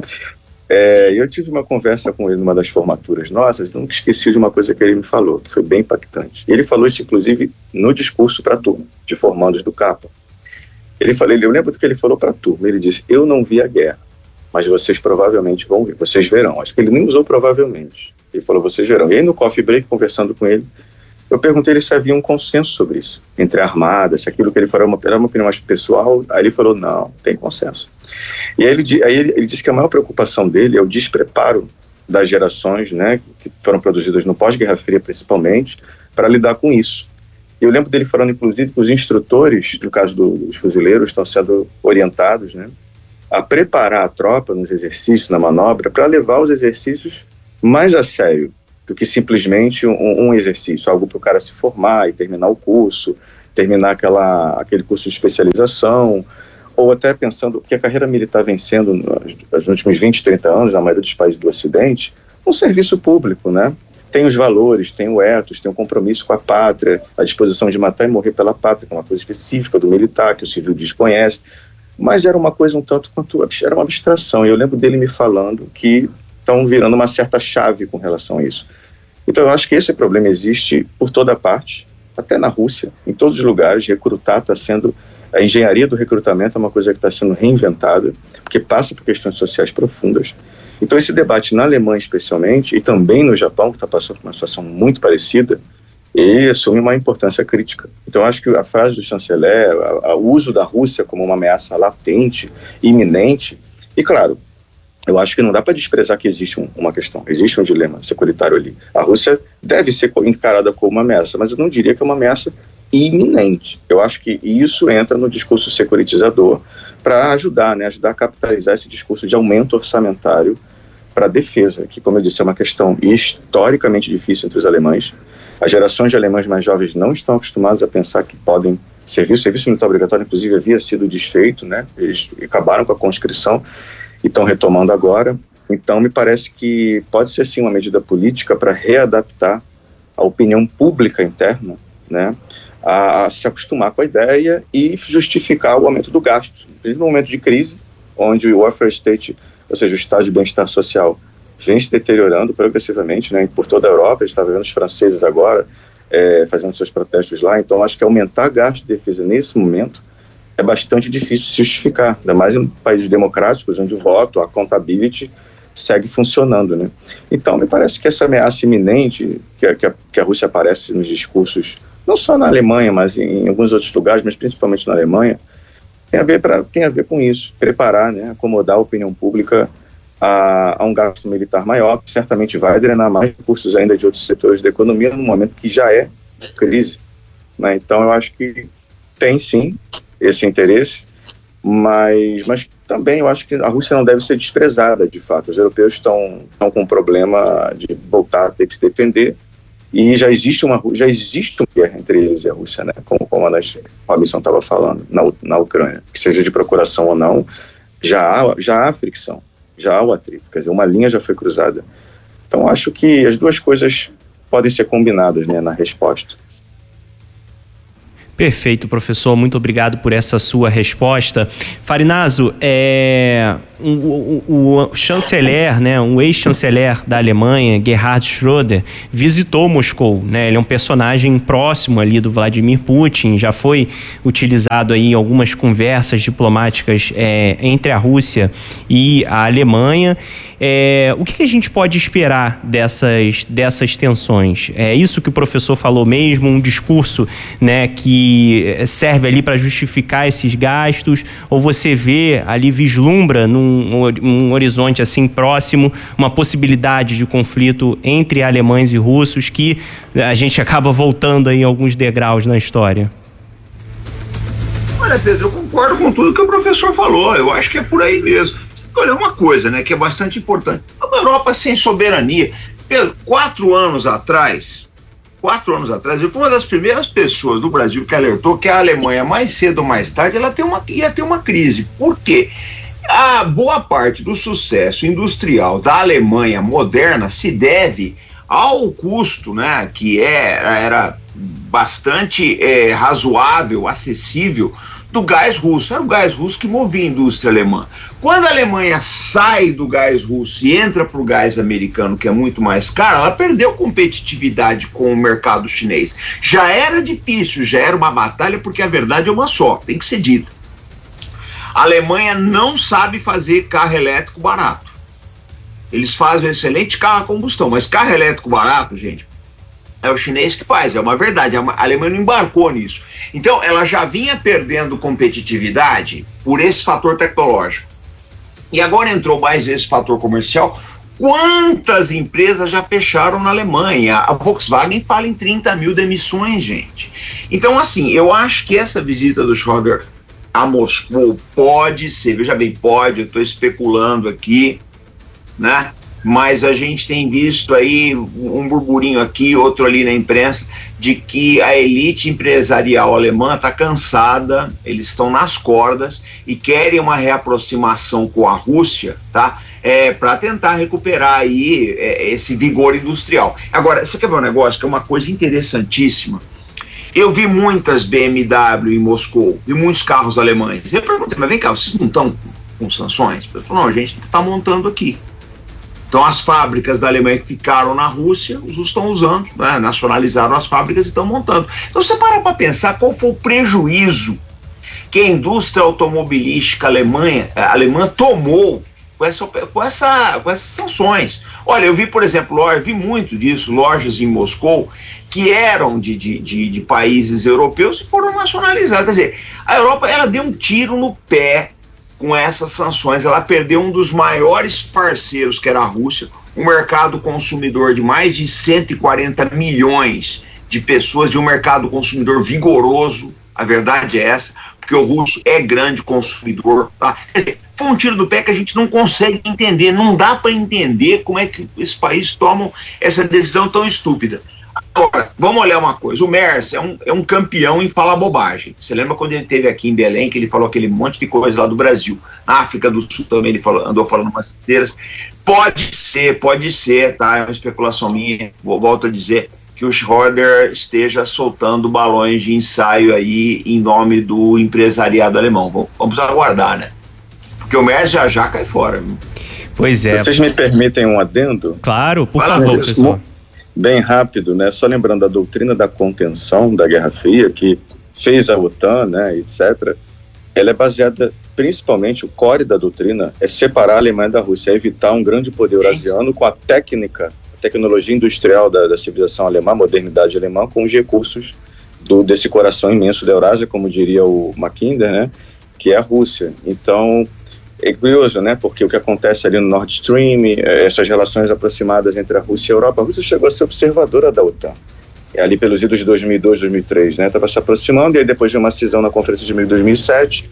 É, eu tive uma conversa com ele numa das formaturas nossas, nunca esqueci de uma coisa que ele me falou, que foi bem impactante. Ele falou isso, inclusive, no discurso para a turma, de formandos do CAPA. Ele falou, eu lembro do que ele falou para a turma, ele disse, eu não vi a guerra, mas vocês provavelmente vão ver, vocês verão. Acho que ele nem usou provavelmente, ele falou, vocês verão. E aí no coffee break, conversando com ele, eu perguntei ele se havia um consenso sobre isso, entre a Armada, se aquilo que ele falou era uma, era uma opinião mais pessoal. Aí ele falou, não, tem consenso. E aí ele, aí ele, ele disse que a maior preocupação dele é o despreparo das gerações, né, que foram produzidas no pós-Guerra Fria principalmente, para lidar com isso. E eu lembro dele falando, inclusive, que os instrutores, no caso dos fuzileiros, estão sendo orientados, né, a preparar a tropa nos exercícios, na manobra, para levar os exercícios mais a sério do que simplesmente um, um exercício, algo para o cara se formar e terminar o curso, terminar aquela, aquele curso de especialização, ou até pensando que a carreira militar vem sendo, nos últimos vinte, trinta anos, na maioria dos países do Ocidente, um serviço público, né? Tem os valores, tem o ethos, tem o compromisso com a pátria, a disposição de matar e morrer pela pátria, que é uma coisa específica do militar, que o civil desconhece, mas era uma coisa um tanto quanto, era uma abstração, e eu lembro dele me falando que estão virando uma certa chave com relação a isso. Então eu acho que esse problema existe por toda parte, até na Rússia, em todos os lugares. Recrutar está sendo, a engenharia do recrutamento é uma coisa que está sendo reinventada, porque passa por questões sociais profundas. Então esse debate na Alemanha especialmente, e também no Japão, que está passando por uma situação muito parecida, ele assume uma importância crítica. Então acho que a frase do chanceler, o uso da Rússia como uma ameaça latente, iminente, e claro, eu acho que não dá para desprezar que existe um, uma questão, existe um dilema securitário ali. A Rússia deve ser encarada como uma ameaça, mas eu não diria que é uma ameaça iminente. Eu acho que isso entra no discurso securitizador para ajudar, né, ajudar a capitalizar esse discurso de aumento orçamentário para a defesa, que, como eu disse, é uma questão historicamente difícil entre os alemães. As gerações de alemães mais jovens não estão acostumadas a pensar que podem servir. O serviço militar obrigatório, inclusive, havia sido desfeito, né? Eles acabaram com a conscrição e estão retomando agora. Então, me parece que pode ser, sim, uma medida política para readaptar a opinião pública interna, né, a, a se acostumar com a ideia e justificar o aumento do gasto. Mesmo no momento de crise, onde o welfare state, ou seja, o estado de bem-estar social, vem se deteriorando progressivamente, né, por toda a Europa. A gente está vendo os franceses agora é, fazendo seus protestos lá. Então, acho que aumentar gasto de defesa nesse momento é bastante difícil de se justificar, ainda mais em países democráticos, onde o voto, a accountability, segue funcionando, né? Então, me parece que essa ameaça iminente que a, que a, que a Rússia aparece nos discursos, não só na Alemanha, mas em, em alguns outros lugares, mas principalmente na Alemanha, tem a ver, pra, tem a ver com isso, preparar, né, acomodar a opinião pública a, a um gasto militar maior, que certamente vai drenar mais recursos ainda de outros setores da economia, num momento que já é de crise, né? Então, eu acho que tem, sim, esse interesse, mas, mas também eu acho que a Rússia não deve ser desprezada, de fato. Os europeus estão, estão com um problema de voltar a ter que se defender, e já existe uma, já existe uma guerra entre eles e a Rússia, né? Como o comandante Robinson estava falando, na, na Ucrânia. Que seja de procuração ou não, já há, já há fricção, já há o atrito, quer dizer, uma linha já foi cruzada. Então acho que as duas coisas podem ser combinadas, né, na resposta. Perfeito, professor. Muito obrigado por essa sua resposta. Farinazo, é, o, o, o chanceler, né, um ex-chanceler da Alemanha, Gerhard Schröder, visitou Moscou, né? Ele é um personagem próximo ali do Vladimir Putin, já foi utilizado aí em algumas conversas diplomáticas é, entre a Rússia e a Alemanha. É, o que, que a gente pode esperar dessas, dessas tensões? É isso que o professor falou mesmo, um discurso, né, que serve ali para justificar esses gastos, ou você vê ali, vislumbra num um horizonte assim próximo, uma possibilidade de conflito entre alemães e russos que a gente acaba voltando aí alguns degraus na história? Olha, Pedro, eu concordo com tudo que o professor falou, eu acho que é por aí mesmo. Olha, uma coisa, né, que é bastante importante. Uma Europa sem soberania. Pedro, quatro anos atrás, quatro anos atrás, eu fui uma das primeiras pessoas do Brasil que alertou que a Alemanha, mais cedo ou mais tarde, ela tem uma, ia ter uma crise. Por quê? A boa parte do sucesso industrial da Alemanha moderna se deve ao custo, né, que era, era bastante é, razoável, acessível, do gás russo. Era o gás russo que movia a indústria alemã. Quando a Alemanha sai do gás russo e entra para o gás americano, que é muito mais caro, ela perdeu competitividade com o mercado chinês. Já era difícil, já era uma batalha, porque a verdade é uma só, tem que ser dita. A Alemanha não sabe fazer carro elétrico barato. Eles fazem um excelente carro a combustão, mas carro elétrico barato, gente, é o chinês que faz, é uma verdade, a Alemanha não embarcou nisso. Então, ela já vinha perdendo competitividade por esse fator tecnológico. E agora entrou mais esse fator comercial. Quantas empresas já fecharam na Alemanha? A Volkswagen fala em trinta mil demissões, gente. Então, assim, eu acho que essa visita do Schröder a Moscou pode ser, veja bem, pode, eu estou especulando aqui, né? Mas a gente tem visto aí um burburinho aqui, outro ali na imprensa, de que a elite empresarial alemã está cansada, eles estão nas cordas e querem uma reaproximação com a Rússia, tá? É, para tentar recuperar aí é, esse vigor industrial. Agora, você quer ver um negócio que é uma coisa interessantíssima? Eu vi muitas B M W em Moscou e muitos carros alemães. Eu perguntei, mas vem cá, vocês não estão com sanções? Eu falei, não, a gente está montando aqui. Então as fábricas da Alemanha que ficaram na Rússia, os estão usando, né? Nacionalizaram as fábricas e estão montando. Então você para para pensar qual foi o prejuízo que a indústria automobilística alemã, alemã tomou com, essa, com, essa, com essas sanções. Olha, eu vi, por exemplo, loja, vi muito disso, lojas em Moscou que eram de, de, de, de países europeus e foram nacionalizadas. Quer dizer, a Europa ela deu um tiro no pé com essas sanções, ela perdeu um dos maiores parceiros, que era a Rússia, um mercado consumidor de mais de cento e quarenta milhões de pessoas, de um mercado consumidor vigoroso, a verdade é essa, porque o russo é grande consumidor, tá? Quer dizer, foi um tiro do pé que a gente não consegue entender, não dá para entender como é que esses países tomam essa decisão tão estúpida. Agora, vamos olhar uma coisa, o Merz é um, é um campeão em falar bobagem. Você lembra quando ele esteve aqui em Belém, que ele falou aquele monte de coisa lá do Brasil? Na África do Sul também ele falou, andou falando umas besteiras. Pode ser, pode ser, tá? É uma especulação minha, volto a dizer, que o Schröder esteja soltando balões de ensaio aí em nome do empresariado alemão. Vamos aguardar, né? Porque o Merz já já cai fora. Viu? Pois é. Vocês me permitem um adendo? Claro, por Vai favor, lá, pessoal. Bem rápido, né? Só lembrando a doutrina da contenção da Guerra Fria, que fez a OTAN, né, etcétera. Ela é baseada, principalmente, o core da doutrina é separar a Alemanha da Rússia, é evitar um grande poder eurasiano com a técnica, a tecnologia industrial da, da civilização alemã, a modernidade alemã, com os recursos do, desse coração imenso da Eurásia, como diria o Mackinder, né, que é a Rússia. Então, é curioso, né? Porque o que acontece ali no Nord Stream, essas relações aproximadas entre a Rússia e a Europa, a Rússia chegou a ser observadora da OTAN. É ali pelos idos de dois mil e dois, dois mil e três, né? Estava se aproximando, e aí depois de uma cisão na Conferência de dois mil e sete,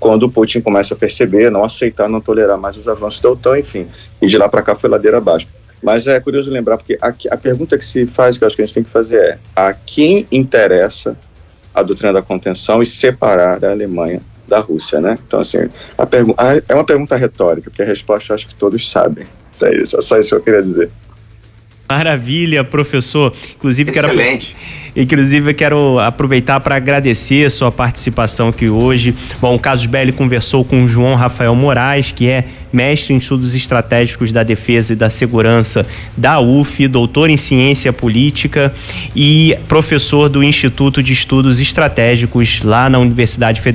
quando o Putin começa a perceber, não aceitar, não tolerar mais os avanços da OTAN, enfim, e de lá para cá foi ladeira abaixo. Mas é curioso lembrar, porque a, a pergunta que se faz, que eu acho que a gente tem que fazer é: a quem interessa a doutrina da contenção e separar a Alemanha da Rússia, né? Então, assim, a pergu- a, é uma pergunta retórica, porque a resposta eu acho que todos sabem. Isso é isso, é só isso que eu queria dizer. Maravilha, professor. Inclusive, Excelente. quero Inclusive, eu quero aproveitar para agradecer a sua participação aqui hoje. Bom, o Casus Belli conversou com o João Rafael Moraes, que é mestre em estudos estratégicos da defesa e da segurança da U F, doutor em ciência política e professor do Instituto de Estudos Estratégicos lá na Universidade Federal